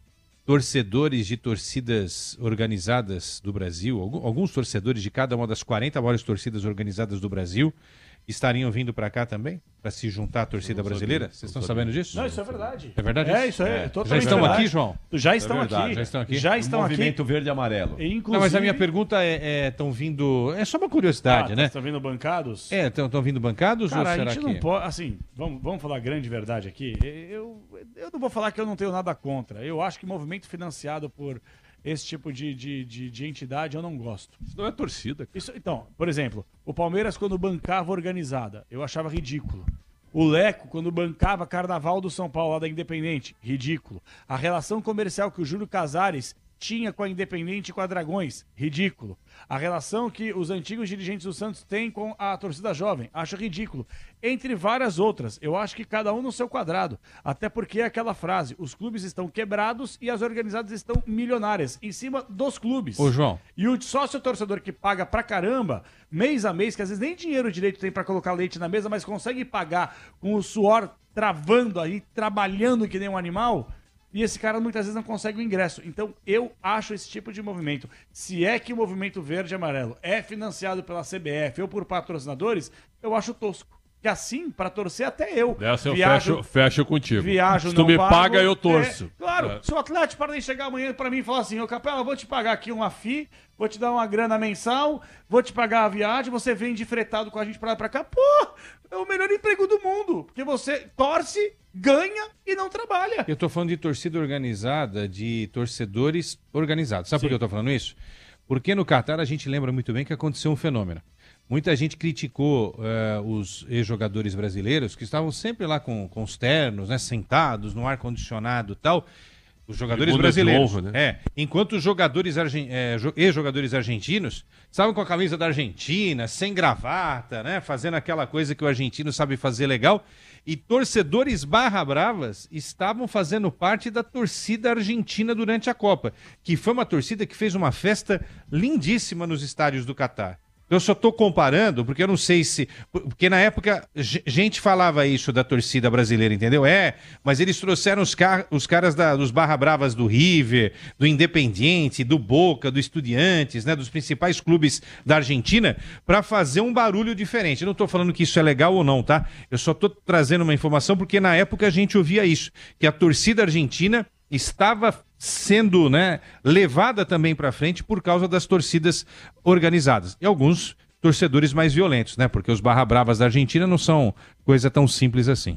torcedores de torcidas organizadas do Brasil, algum- alguns torcedores de cada uma das quarenta maiores torcidas organizadas do Brasil, estariam vindo para cá também? Para se juntar à torcida não brasileira? sabia, Vocês não estão sabia. sabendo disso? Não, isso é verdade. É verdade É, isso? isso aí. É. totalmente Já estão verdade. aqui, João? Já estão, verdade, aqui. já estão aqui? Já O estão aqui. movimento verde e amarelo. E, inclusive... Não, mas a minha pergunta é, estão vindo... É só uma curiosidade, ah, né? Estão vindo bancados? É, estão vindo bancados Cara, ou a será gente que... não pode. Assim, vamos, vamos falar a grande verdade aqui. Eu, eu não vou falar que eu não tenho nada contra. Eu acho que movimento financiado por esse tipo de, de, de, de entidade eu não gosto. isso não é torcida. cara. Isso, então, por exemplo, o Palmeiras, quando bancava organizada, eu achava ridículo. O Leco, quando bancava Carnaval do São Paulo, lá da Independente, ridículo. A relação comercial que o Júlio Casares tinha com a Independente e com a Dragões, ridículo. A relação que os antigos dirigentes do Santos têm com a torcida jovem, acho ridículo. Entre várias outras, eu acho que cada um no seu quadrado. Até porque é aquela frase, os clubes estão quebrados e as organizadas estão milionárias, em cima dos clubes. Ô, João. E o sócio torcedor que paga pra caramba, mês a mês, que às vezes nem dinheiro direito tem pra colocar leite na mesa, mas consegue pagar com o suor travando aí, trabalhando que nem um animal, e esse cara muitas vezes não consegue o ingresso. Então eu acho esse tipo de movimento, se é que o movimento verde e amarelo é financiado pela C B F ou por patrocinadores, eu acho tosco. Que assim, pra torcer até eu. Dessa eu viajo, fecho, fecho contigo. Viajo, Se tu não me pago, paga, eu torço. É, claro, É. se o Atlético para nem chegar amanhã pra mim e falar assim, ô Capela, vou te pagar aqui uma F I, vou te dar uma grana mensal, vou te pagar a viagem, você vem de fretado com a gente pra lá e pra cá, pô, é o melhor emprego do mundo, porque você torce, ganha e não trabalha. Eu tô falando de torcida organizada, de torcedores organizados. Sabe por que eu tô falando isso? Porque no Catar a gente lembra muito bem que aconteceu um fenômeno. Muita gente criticou eh, os ex-jogadores brasileiros que estavam sempre lá com, com os ternos, né, sentados no ar-condicionado e tal. Os jogadores Tribuna de brasileiros. honra, né? É, enquanto os jogadores argen- eh, jo- ex-jogadores argentinos estavam com a camisa da Argentina, sem gravata, né, fazendo aquela coisa que o argentino sabe fazer legal. E torcedores barra bravas estavam fazendo parte da torcida argentina durante a Copa, que foi uma torcida que fez uma festa lindíssima nos estádios do Catar. Eu só tô comparando, porque eu não sei se... Porque na época, g- gente falava isso da torcida brasileira, entendeu? É, mas eles trouxeram os, car os caras da- dos Barra Bravas do River, do Independiente, do Boca, do Estudiantes, né? Dos principais clubes da Argentina, para fazer um barulho diferente. Eu não tô falando que isso é legal ou não, tá? Eu só tô trazendo uma informação porque na época a gente ouvia isso, que a torcida argentina estava sendo, né, levada também para frente por causa das torcidas organizadas. E alguns torcedores mais violentos, né? Porque os barra bravas da Argentina não são coisa tão simples assim.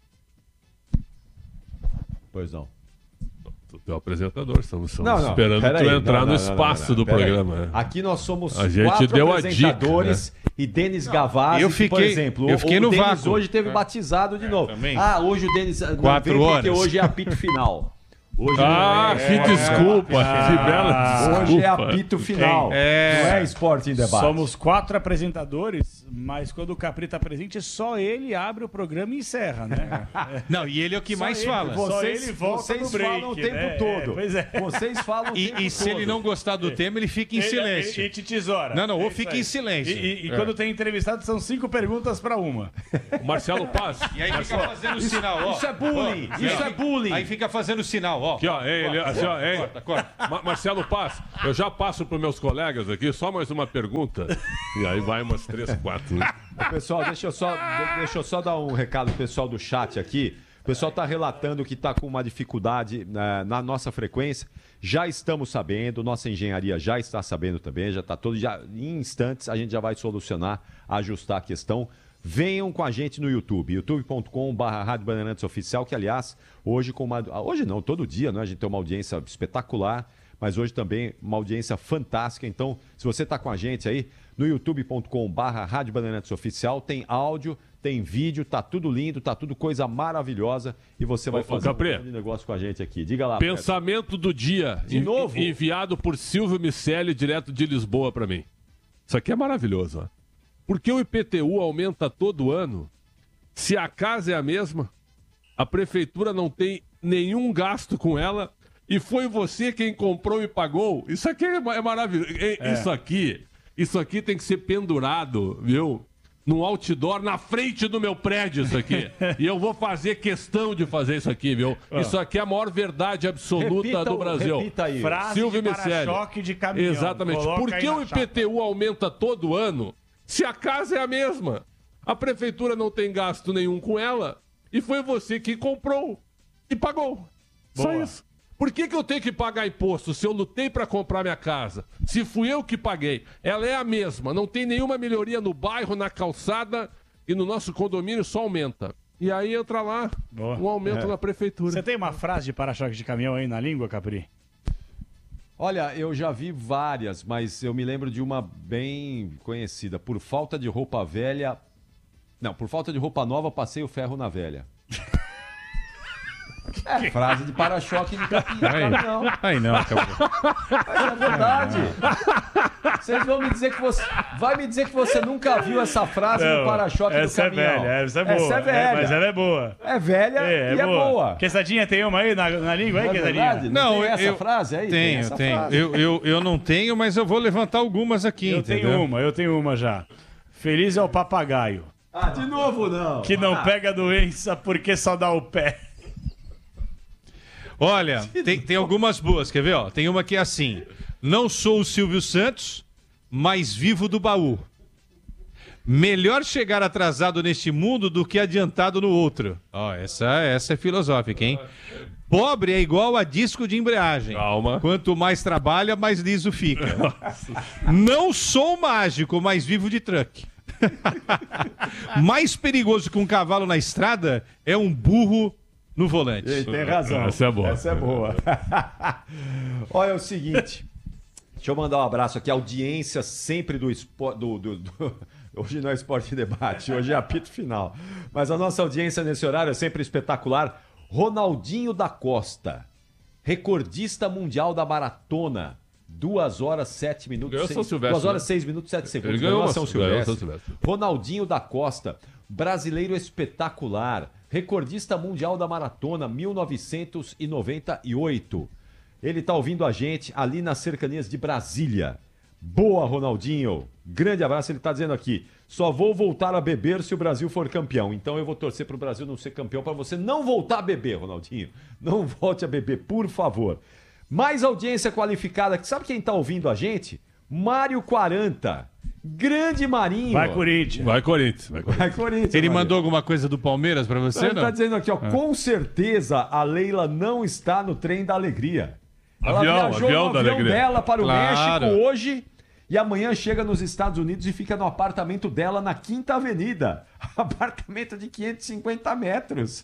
Pois não. Tu é o apresentador, estamos, estamos Não, não, esperando pera tu aí, entrar não, no não, não, espaço não, não, do pera aí. programa. né? Aqui nós somos A gente quatro deu a apresentadores dica, e Denis Gavazzi, Eu que, por fiquei- exemplo, eu o- fiquei o no Denis vácuo. hoje teve batizado de novo. também. Ah, hoje o Denis não Quatro vem porque horas. hoje é apito final. Hoje Ah, não é, que é, desculpa, Ah, que bela desculpa. Hoje é apito final. É. Não é esporte em debate. Somos quatro apresentadores, mas quando o Capri tá presente, só ele abre o programa e encerra, né? Não, e ele é o que Só mais ele, fala. Só Vocês, ele volta vocês no break, falam o tempo né? todo. É, pois é. Vocês falam o E, tempo e se todo. ele não gostar do tema, ele fica em Ele- silêncio. E, e te tesoura. Não, não, ou É isso fica aí. em silêncio. E, e- e É. quando tem entrevistado, são cinco perguntas pra uma. O Marcelo Paz. E aí fica fazendo sinal, ó. isso é bullying, Ó, isso aí é bullying. Aí fica fazendo sinal, ó. Aqui, ó, ei, ele, assim, ó, ei. Corta, corta. Ma- Marcelo Paz, eu já passo para meus colegas aqui, só mais uma pergunta. E aí vai umas três, quatro. Né? Pessoal, deixa eu, só, de- deixa eu só dar um recado pro pessoal do chat aqui. O pessoal está relatando que está com uma dificuldade né, na nossa frequência. Já estamos sabendo, nossa engenharia já está sabendo também, já está todo. Já, em instantes a gente já vai solucionar, ajustar a questão. Venham com a gente no YouTube, youtube ponto com barra Rádio Bandeirantes Oficial, que aliás, hoje com uma. Hoje não, todo dia, né? A gente tem uma audiência espetacular, mas hoje também uma audiência fantástica. Então, se você está com a gente aí, no youtube ponto com barra Rádio Bandeirantes Oficial, tem áudio, tem vídeo, tá tudo lindo, tá tudo coisa maravilhosa e você vai Ô, ô, fazer Capri. um grande negócio com a gente aqui. Diga lá. Pensamento do dia. De en- novo? Enviado por Silvio Miceli, direto de Lisboa para mim. Isso aqui é maravilhoso, ó. Por que o I P T U aumenta todo ano? Se a casa é a mesma, a prefeitura não tem nenhum gasto com ela e foi você quem comprou e pagou. Isso aqui é, ma- é maravilhoso. É, Isso aqui, isso aqui tem que ser pendurado, viu? Num outdoor na frente do meu prédio, isso aqui. E eu vou fazer questão de fazer isso aqui, viu? Isso aqui é a maior verdade absoluta Repita do o- Brasil. repita aí. Frase Silvio de Miceli. para-choque de caminhão. Exatamente. Coloca Por aí que na o I P T U aumenta todo ano se a casa é a mesma? A prefeitura não tem gasto nenhum com ela e foi você que comprou e pagou. Só Boa. isso. Por que, que eu tenho que pagar imposto se eu lutei para comprar minha casa? Se fui eu que paguei. Ela é a mesma. Não tem nenhuma melhoria no bairro, na calçada e no nosso condomínio só aumenta. E aí entra lá Boa. um aumento na prefeitura. Você tem uma frase de para-choque de caminhão aí na língua, Capri? Olha, eu já vi várias, mas eu me lembro de uma bem conhecida. Por falta de roupa velha. Não, por falta de roupa nova, passei o ferro na velha. É frase de para-choque de caminhão. Aí não, acabou. Mas é verdade. Vocês vão me dizer que você. Vai me dizer que você nunca viu essa frase no para-choque do essa caminhão. é velha, essa é boa. Essa é velha. mas ela é boa. É velha É, e é boa. Quesadinha tem uma aí na, na língua aí, Não é Quesadinha? verdade? Não, Não tem essa eu- frase aí? Tem Tenho, essa tenho. frase. Eu, eu, eu não tenho, mas eu vou levantar algumas aqui, Eu entendeu? tenho uma, eu tenho uma já. Feliz é o papagaio, Ah, de novo não. que não pega doença porque só dá o pé. Olha, tem, tem algumas boas, quer ver? Ó? Tem uma que é assim: não sou o Silvio Santos, mas vivo do baú. Melhor chegar atrasado neste mundo do que adiantado no outro. Ó, essa, essa é filosófica, hein? Pobre é igual a disco de embreagem. Calma. Quanto mais trabalha, mais liso fica. Não sou mágico, mas vivo de truck. Mais perigoso que um cavalo na estrada é um burro no volante. Ele tem razão. Essa é boa. Essa é boa. Olha, é o seguinte. Deixa eu mandar um abraço aqui. A audiência sempre do esporte. Do, do, do... Hoje não é esporte de debate, hoje é apito final. Mas a nossa audiência nesse horário é sempre espetacular. Ronaldinho da Costa, recordista mundial da maratona. duas horas, sete minutos. Ganhou São Silvestre, duas horas, né? seis minutos, sete segundos. Ele ganhou a uma- São ganhou a Silvestre. São Silvestre. Ronaldinho da Costa, brasileiro espetacular, recordista mundial da maratona, mil novecentos e noventa e oito. Ele está ouvindo a gente ali nas cercanias de Brasília. Boa, Ronaldinho. Grande abraço. Ele está dizendo aqui: só vou voltar a beber se o Brasil for campeão. Então eu vou torcer para o Brasil não ser campeão para você não voltar a beber, Ronaldinho. Não volte a beber, por favor. Mais audiência qualificada. Sabe quem está ouvindo a gente? Mário quarenta. Grande Marinho. Vai, Corinthians. Vai, Corinthians. Vai, Corinthians. Vai, Corinthians. Ele Marinho. mandou alguma coisa do Palmeiras pra você, Ele não? tá dizendo aqui, ó, com certeza a Leila não está no trem da alegria. Ela Avião, viajou avião no da avião alegria. dela para o Claro. México hoje E amanhã chega nos Estados Unidos e fica no apartamento dela na Quinta Avenida. Apartamento de quinhentos e cinquenta metros.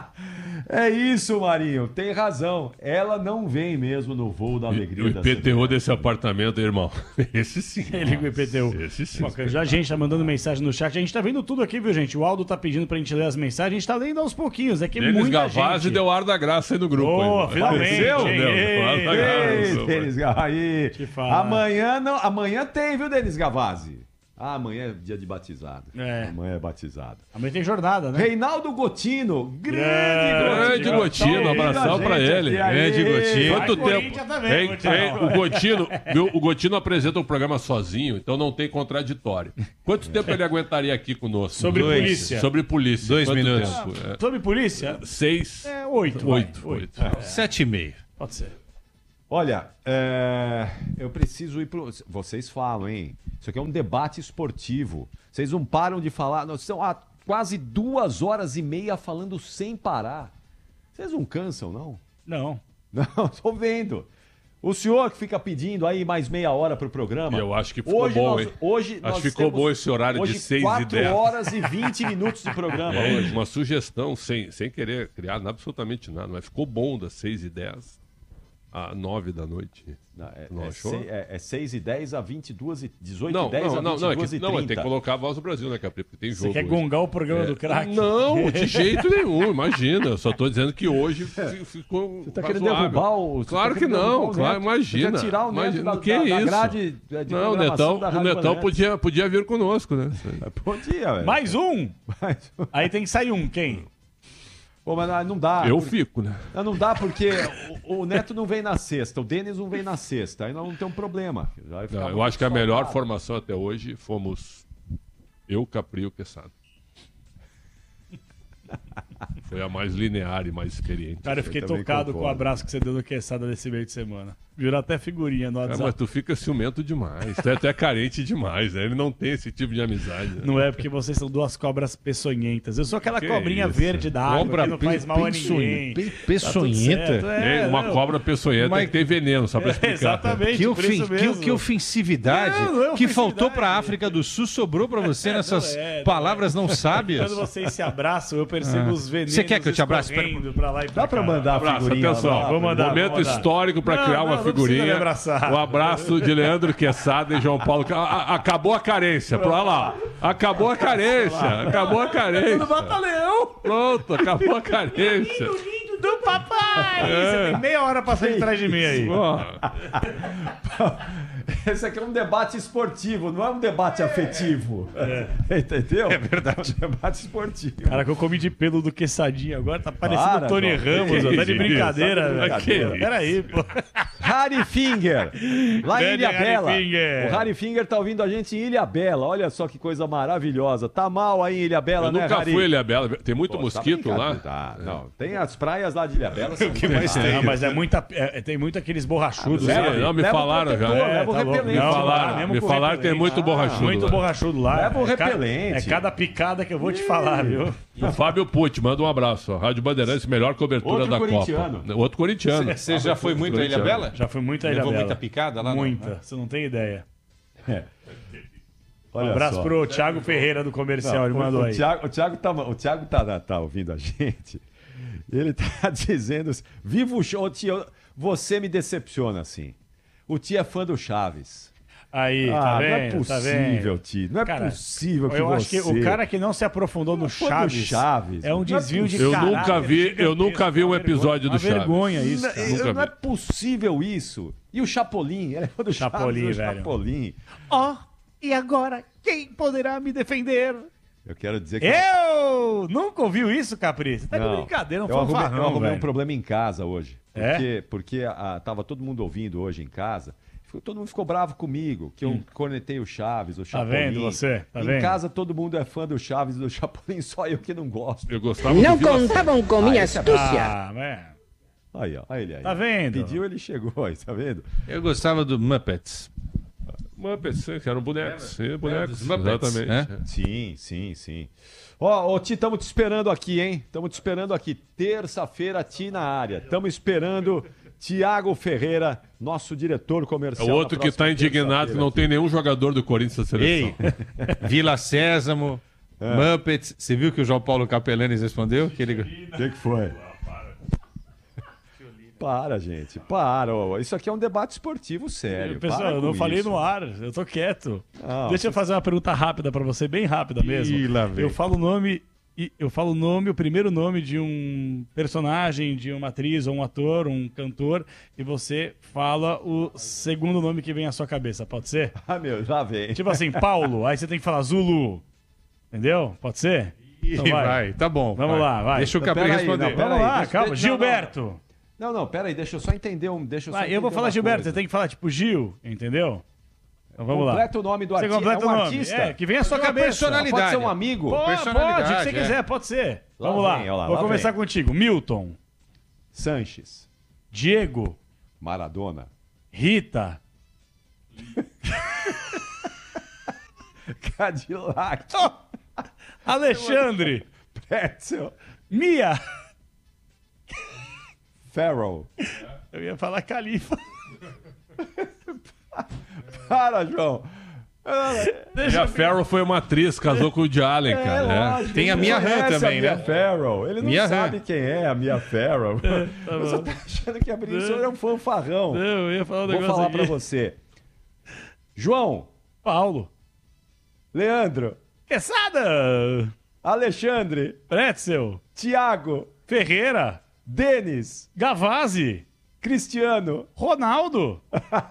É isso, Marinho. Tem razão. Ela não vem mesmo no voo da alegria. O da I P T U semana. desse apartamento, irmão. Esse sim. Ele com o I P T U. Esse sim. Bom, já a gente tá mandando mensagem no chat. A gente tá vendo tudo aqui, viu, gente? O Aldo tá pedindo pra gente ler as mensagens. A gente tá lendo aos pouquinhos. É que Denis muita Gavazzi gente... deu ar da graça aí no grupo. Ô, aí, finalmente, Apareceu, hein? deu, Ei, ar da graça, Ei, rapaz. Denis Gavazzi. Aí. Te falar. Amanhã, não, amanhã tem, viu, Denis Gavazzi? Ah, amanhã é dia de batizado. É. Amanhã é batizado. Amanhã tem jornada, né? Reinaldo Gotino, grande Grande Gotino. Gotino, Tá ouvindo abração a pra gente ele. aqui, aí. Grande Gotino. Quanto Vai, tempo? Corinthians também, Hein, Gotino. hein, o Gotino, viu, o Gotino apresenta um programa sozinho, então não tem contraditório. Quanto tempo ele aguentaria aqui conosco? Sobre Dois. polícia. Sobre polícia. Dois Quanto minutos. tempo? É. Sobre polícia? Seis. É, oito. vai. Oito. Oito. Sete e meio. Pode ser. Olha, é, eu preciso ir pro... Vocês falam, hein? Isso aqui é um debate esportivo. Vocês não param de falar. Nós estamos há quase duas horas e meia falando sem parar. Vocês não cansam, não? Não. Não, tô vendo. O senhor que fica pedindo aí mais meia hora pro programa. Eu acho que ficou hoje bom, nós, hein? Hoje Acho nós que ficou temos, bom esse horário de hoje, seis e quatro dez. horas e vinte minutos de programa É, hoje. uma sugestão, sem, sem querer criar absolutamente nada, mas ficou bom das seis e dez a nove da noite. Não, é, Não é, achou? sei- é, é seis e dez a vinte e duas e dezoito Não, e dez não, a não, vinte não, e é duas que, e não, é, tem que trinta. colocar a voz do Brasil, né, Capri? Porque tem jogo. Você quer hoje. gongar o programa É, do craque? Não, de jeito nenhum, imagina. Eu só tô dizendo que hoje fi- ficou. Você tá querendo razoável. derrubar o... você Claro tá que querendo não, derrubar o claro, Neto. imagina. Você quer tirar o Neto Imagina, da, que da, da isso? grade de Não, o programação Netão, da o Rádio Netão Bandeirantes. podia, podia vir conosco, né? Podia, velho. Mais um? Mas- Aí tem que sair um. Quem? Pô, mas não dá. Eu porque- fico, né? Não, não dá porque o, o Neto não vem na sexta, o Denis não vem na sexta, aí nós não tem um problema. Vai ficar Não, eu muito acho que a melhor saudável. formação até hoje fomos eu, Capri e o Quesada. Foi a mais linear e mais experiente. Cara, eu fiquei também tocado com o concordo. abraço que você deu no Quesada nesse meio de semana. Virou até figurinha no É, mas WhatsApp. tu fica ciumento demais. Tu é até carente demais, né? Ele não tem esse tipo de amizade. Né? Não é porque vocês são duas cobras peçonhentas. Eu sou aquela Que cobrinha isso? verde da água Cobra que não faz pe- mal a peçonhe- ninguém. pe- Tá tudo peçonhenta? certo, é, É, uma não. cobra peçonhenta Mas- tem que ter veneno, só pra explicar. Exatamente, Que, por ofen- isso que- mesmo. que ofensividade Não, não é que ofensividade. faltou para a África do Sul sobrou para você nessas Não é, não palavras não sábias. Quando vocês se abraçam, eu percebo Ah. os venenos Você quer que eu te abrace? escorrendo pra lá e pra Dá pra cá. mandar a Abraço, figurinha atenção. lá, Vou mandar, Momento vou mandar. histórico para Não, criar não, uma não precisa me figurinha. abraçar. O abraço de Leandro Quesada e João Paulo. A- a- acabou a carência. Olha lá. Acabou a carência. Acabou a carência. Batalhão! Pronto, acabou a carência. Lindo do papai! Você tem meia hora pra sair de trás de mim aí. Ó, Esse aqui é um debate esportivo, não é um debate afetivo. Entendeu? É verdade. É um debate esportivo. Cara, que eu comi de pelo do quesadinho agora, tá parecendo Para, o Tony João. Ramos, ó, tá de isso? brincadeira, Tá de velho. brincadeira. Peraí, pô. Harry Finger, lá em Grande Ilha Harry Bela. Finger. O Harry Finger tá ouvindo a gente em Ilha Bela. Olha só que coisa maravilhosa. Tá mal aí em Ilha Bela, eu né, nunca Harry? fui, Ilha Bela. Tem muito Pô, tá mosquito lá. brincando, Tá, não. Tem as praias lá de Ilha Bela. O que mais tem? Não, mas é muita, é- tem muito aqueles borrachudos. Sim, sabe? não, me Leva o falaram já. protetor, É, leva o tá louco. repelente. Me Não, falaram, mesmo me com falaram que tem repelente. muito borrachudo. Muito lá. borrachudo lá. Leva o É cada- repelente. É cada picada que eu vou te falar, viu? O Fábio Pucci, manda um abraço. ó. Rádio Bandeirantes, melhor cobertura Outro da corintiano. Copa. Outro corintiano. Você já foi muito à Ilha Corintiano. Bela? Já foi muita Ilha Levou Bela. muita picada lá? não? Muita, você não tem ideia. Um Olha abraço só. pro Thiago Ferreira do comercial, ele Não, mandou o, aí. o Thiago, o Thiago, tá, o Thiago tá, tá ouvindo a gente. Ele tá dizendo assim, viva o show, tio, você me decepciona assim. O tio é fã do Chaves. Aí, Ah, tá não é vendo? Tá possível, vendo? tio. Não é Cara, possível que Eu você... acho que o cara que não se aprofundou no fã do Chaves, Chaves, é um não é desvio de Eu caráter nunca vi, eu gigantesco. nunca vi um Uma episódio vergonha, do Chaves. Uma vergonha isso, Não, cara. Nunca não é vi. possível isso. E o Chapolin? Ele é fã do Chapolin, Chaves, o velho. Chapolin. Ó, e agora, quem poderá me defender? Eu quero dizer que... Eu! Nunca ouviu isso, Capri? Você tá de Não. brincadeira, não eu foi um arrumei, eu farrão, arrumei um velho. problema em casa hoje. É? Porque, porque ah, tava todo mundo ouvindo hoje em casa. Ficou- Todo mundo ficou bravo comigo, que eu cornetei o Chaves, o Chapolin. vendo você? Tá em vendo? casa todo mundo é fã do Chaves e do Chapolin, só eu que não gosto. Eu gostava Não do Vila contavam com minha astúcia. Ah, man. Aí, ó, aí ele aí. Tá vendo? Pediu, ele chegou aí, tá vendo? Eu gostava do Muppets. Muppets, que eram bonecos. Sim, bonecos, dos Muppets, exatamente. né? é. Sim, sim, sim. Ó, ô Ti, estamos te esperando aqui, hein? Estamos te esperando aqui. Terça-feira, Ti na área. Estamos esperando Tiago Ferreira, nosso diretor É comercial. o outro que está indignado que não tem nenhum jogador do Corinthians na seleção. Ei, Vila Sésamo, É. Muppets. Você viu que o João Paulo Capelanes respondeu? Que ele... O que, que foi? Para, gente, para. ó. Isso aqui é um debate esportivo sério. Pessoal, para eu não com falei isso. no ar, eu tô quieto. Não, Deixa eu fazer uma pergunta rápida pra você, bem rápida mesmo. Ih, lá vem. Eu falo o nome, e- eu falo o nome, o primeiro nome de um personagem, de uma atriz ou um ator, um cantor, e você fala o segundo nome que vem à sua cabeça, pode ser? Ah, meu, já vem. Tipo assim, Paulo, aí você tem que falar Zulu. Entendeu? Pode ser? Então Ih, vai. vai. Tá bom. Vamos vai. lá, vai. Deixa o Não, Capri pera aí, responder. não, pera Vamos aí, lá, deixa- calma. deixa- não, não. Gilberto. Não, não, pera aí, deixa eu só entender um. Deixa eu só Vai, eu vou entender falar uma Gilberto, coisa. você tem que falar tipo Gil, entendeu? Então vamos lá. Completa o nome do Você artista. completa É um o nome. artista? É, que vem à sua Uma cabeça. personalidade. Pode ser um amigo? Pode, Personalidade, pode, o que você é. quiser, pode ser. Lá Vamos vem, lá. ó lá, Vou lá começar vem. contigo. Milton, Sanches. Diego, Maradona. Rita, Cadillac. Alexandre, Pretzel. Mia. Farrell. Eu ia falar Califa. Para, João. Deixa A Farrell foi uma atriz, casou com o Woody Allen, É, cara. né? lógico, Tem a ele Mia não Han conhece também, a Mia né? Farrell. Ele não Mia Han. sabe quem é a Mia Farrell. tá Você bom. tá achando que a Brinson é um fanfarrão. Não, eu ia falar um Vou negócio falar aqui. pra você. João, Paulo. Leandro, Quesada. Alexandre, Pretzel. Tiago, Ferreira. Denis, Gavazzi. Cristiano. Ronaldo.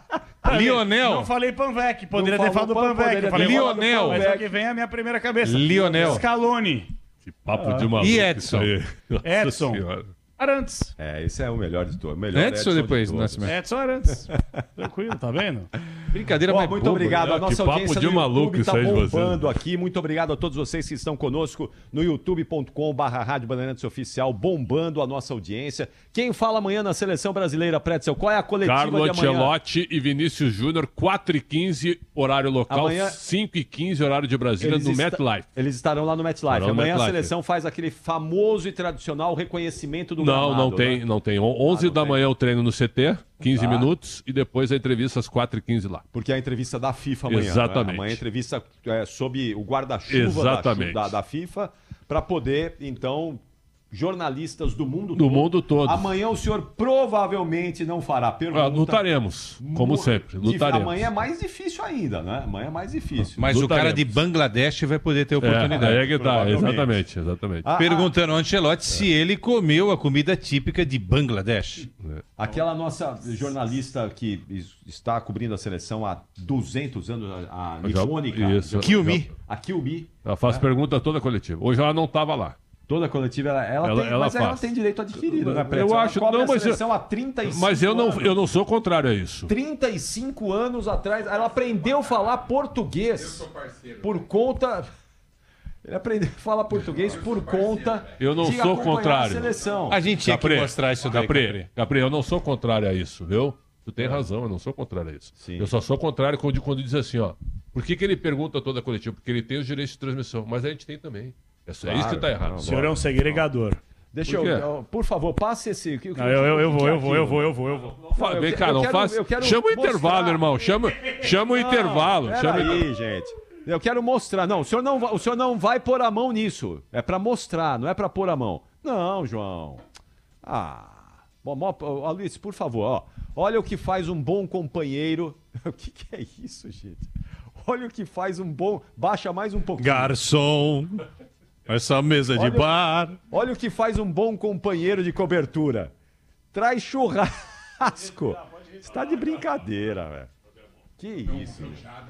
Lionel. Não falei Panvec, poderia Não ter falado falou Pan- Panvec. poderia Eu falei ter falado Lionel. Mas é o Panvec. que vem à minha primeira cabeça. Lionel. Scaloni. Que papo de maluco. E Edson? isso aí. Nossa Edson. Senhora. Arantes. É, esse é o melhor de todos. Melhor Antes ou Edson depois de do todos. Nascimento? Edson Arantes. Tranquilo, tá vendo? Brincadeira, Bom, mas muito boba. obrigado. A Que nossa papo audiência de no maluco YouTube isso tá aí de vocês. bombando aqui. Muito obrigado a todos vocês que estão conosco no youtube ponto com barra Rádio Bandeirantes Oficial, bombando a nossa audiência. Quem fala amanhã na Seleção Brasileira, Pretzel? Qual é a coletiva Carlo de amanhã? Ancelotti e Vinícius Júnior, quatro e quinze, horário local, Amanhã- cinco e quinze, horário de Brasília, Eles no esta- MetLife. Eles estarão lá no MetLife. Estarão no Amanhã a MetLife. seleção faz aquele famoso e tradicional reconhecimento do Não, gramado, não tem, né? não tem. onze Ah, não da tem. manhã o treino no C T, quinze Tá. minutos, e depois a entrevista às quatro e quinze lá. Porque é a entrevista da FIFA amanhã. Exatamente. Né? Amanhã a entrevista é, sob o guarda-chuva da, Exatamente. da, da FIFA, para poder, então, jornalistas do mundo Do todo. mundo todo. Amanhã o senhor provavelmente não fará pergunta. Ah, lutaremos, como Mu- sempre, Dif- lutaremos. Amanhã é mais difícil ainda, né? Amanhã é mais difícil. Mas o cara Lutaremos. de Bangladesh vai poder ter É, oportunidade. aí é que tá, provavelmente. exatamente, exatamente. Ah, Perguntando ao Ancelotti se ele comeu a comida típica de Bangladesh. Aquela nossa jornalista que es- está cobrindo a seleção há duzentos anos, a a Já- nipônica, isso. Kilmi. a Kilmi, Ela faz pergunta toda coletiva. Hoje ela não estava lá. toda coletiva, ela, ela Ela- tem, ela mas ela faz. tem direito adquirido, né, Eu Pretzel? Ela acho- cobre não, a mas eu- seleção há trinta e cinco Mas eu não, anos. eu não sou contrário a isso. trinta e cinco anos atrás, ela aprendeu a falar português por conta... Ele aprendeu a falar português por conta Eu não de sou acompanhar contrário. a seleção. A gente tinha que Capri, mostrar isso daí, Capri, Capri. Capri, eu não sou contrário a isso, viu? Tu tem razão, eu não sou contrário a isso. Sim. Eu só sou contrário quando, quando diz assim, ó. Por que, que ele pergunta toda a coletiva? Porque ele tem os direitos de transmissão, mas a gente tem também. É só isso que tá errado. O senhor é um segregador. Deixa Por quê? eu, eu- por favor, passe esse... o que- o que- Não, eu, eu, eu o que vou, é eu vou, eu aquilo? vou, eu vou, eu vou. Fa- eu Vem que- cá, eu não quero- faz. eu quero Chama o mostrar. intervalo, irmão. Chama, chama o intervalo. Chama o inter- Peraí, gente. Eu quero mostrar. Não, o senhor não, va- o senhor não vai pôr a mão nisso. É pra mostrar, não é pra pôr a mão. Não, João. Ah. Bom, mo- ó, Aloysio, por favor, ó. Olha o que faz um bom companheiro. O que, que é isso, gente? Olha o que faz um bom. Baixa mais um pouquinho. Garçom, essa mesa de Olha- bar. Olha o que faz um bom companheiro de cobertura. Traz churrasco. Está de brincadeira, velho. Que isso?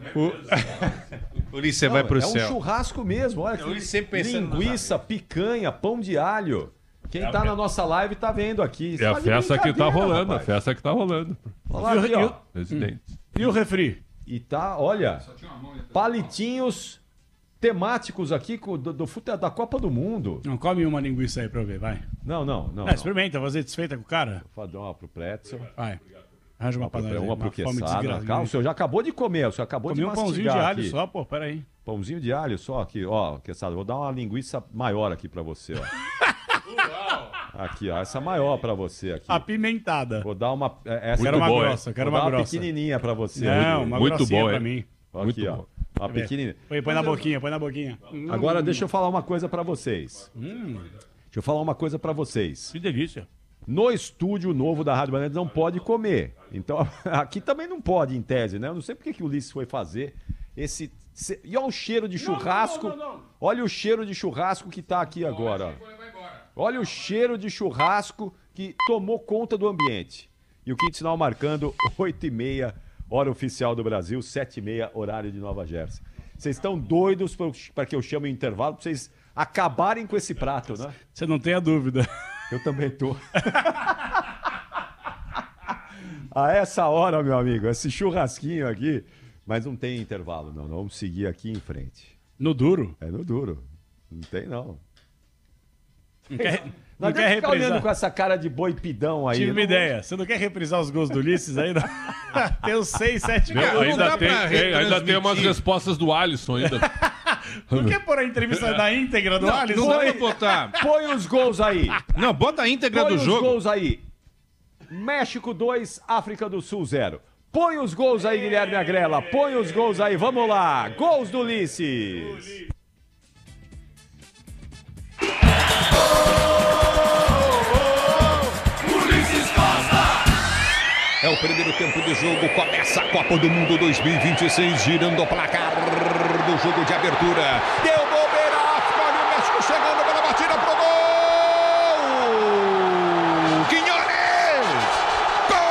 O Ulisses, você vai pro é um céu. churrasco mesmo. Olha Ele que sempre pensando nos linguiça, picanha, pão de alho. Quem tá na nossa live tá vendo aqui. É a Tá de festa que tá brincadeira, rolando, a rapaz. festa que tá rolando. Olha lá aqui, ó. Presidente. E o refri? E tá, olha, palitinhos temáticos aqui co- do, do fute- da Copa do Mundo. Não, come uma linguiça aí pra eu ver, vai. Não, não, não. É, não. experimenta, você desfeita com o cara? Vou dar uma pro Pretzel, Vai. Arranja uma pra nós aí, uma pro fome Quesada. desgraçada. Calma, o senhor já acabou de comer, o senhor acabou Comi de um pãozinho de mastigar alho aqui. só, pô, peraí. Pãozinho de alho só aqui, ó, Quesada, vou dar uma linguiça maior aqui pra você, ó. Aqui, ó. Essa maior pra você aqui. Apimentada. Vou dar uma... é, Essa Quero uma boa, grossa, quero Vou uma dar uma grossa. pequenininha pra você. Não, aqui. uma Muito grossinha bom, pra é. mim. Muito Aqui, ó. bom. Uma pequenininha. Põe, põe na boquinha, põe na boquinha. Agora deixa eu falar uma coisa pra vocês. Hum, Deixa eu falar uma coisa pra vocês. que delícia. No estúdio novo da Rádio Bandeirantes não pode comer. Então, aqui também não pode, em tese, né? Eu não sei porque que o Ulisses foi fazer esse... se- E olha o cheiro de churrasco. Olha o cheiro de churrasco que tá aqui agora. ó. Olha o cheiro de churrasco que tomou conta do ambiente. E o quinto sinal marcando oito e meia, hora oficial do Brasil, sete e meia, horário de Nova Jersey. Vocês estão doidos para que eu chame o intervalo, para vocês acabarem com esse prato, né? Você não tem a dúvida. Eu também tô. A essa hora, meu amigo, esse churrasquinho aqui. Mas não tem intervalo, não. Vamos seguir aqui em frente. No duro. É no duro. Não tem, não. Não quer, Não não quer adianta ficar olhando reprisar. com essa cara de boi pidão aí. Tive Eu uma não vou- ideia. Você não quer reprisar os gols do Ulisses ainda? tem os seis, sete Meu, gols. não ainda, dá tem, pra tem- ainda tem retransmitir. umas respostas do Alisson ainda. Não quer pôr a entrevista na íntegra do Não, Alisson? não dá pra botar. Põe os gols aí. Não, bota a íntegra Põe do os jogo. gols aí. México dois, África do Sul zero. Põe os gols aí, Guilherme Agrela. Põe os gols aí. Vamos lá. Gols do Ulisses. É o primeiro tempo do jogo, começa a Copa do Mundo dois mil e vinte e seis, girando o placar do jogo de abertura. Deu bobeira, olha o México chegando pela batida pro gol.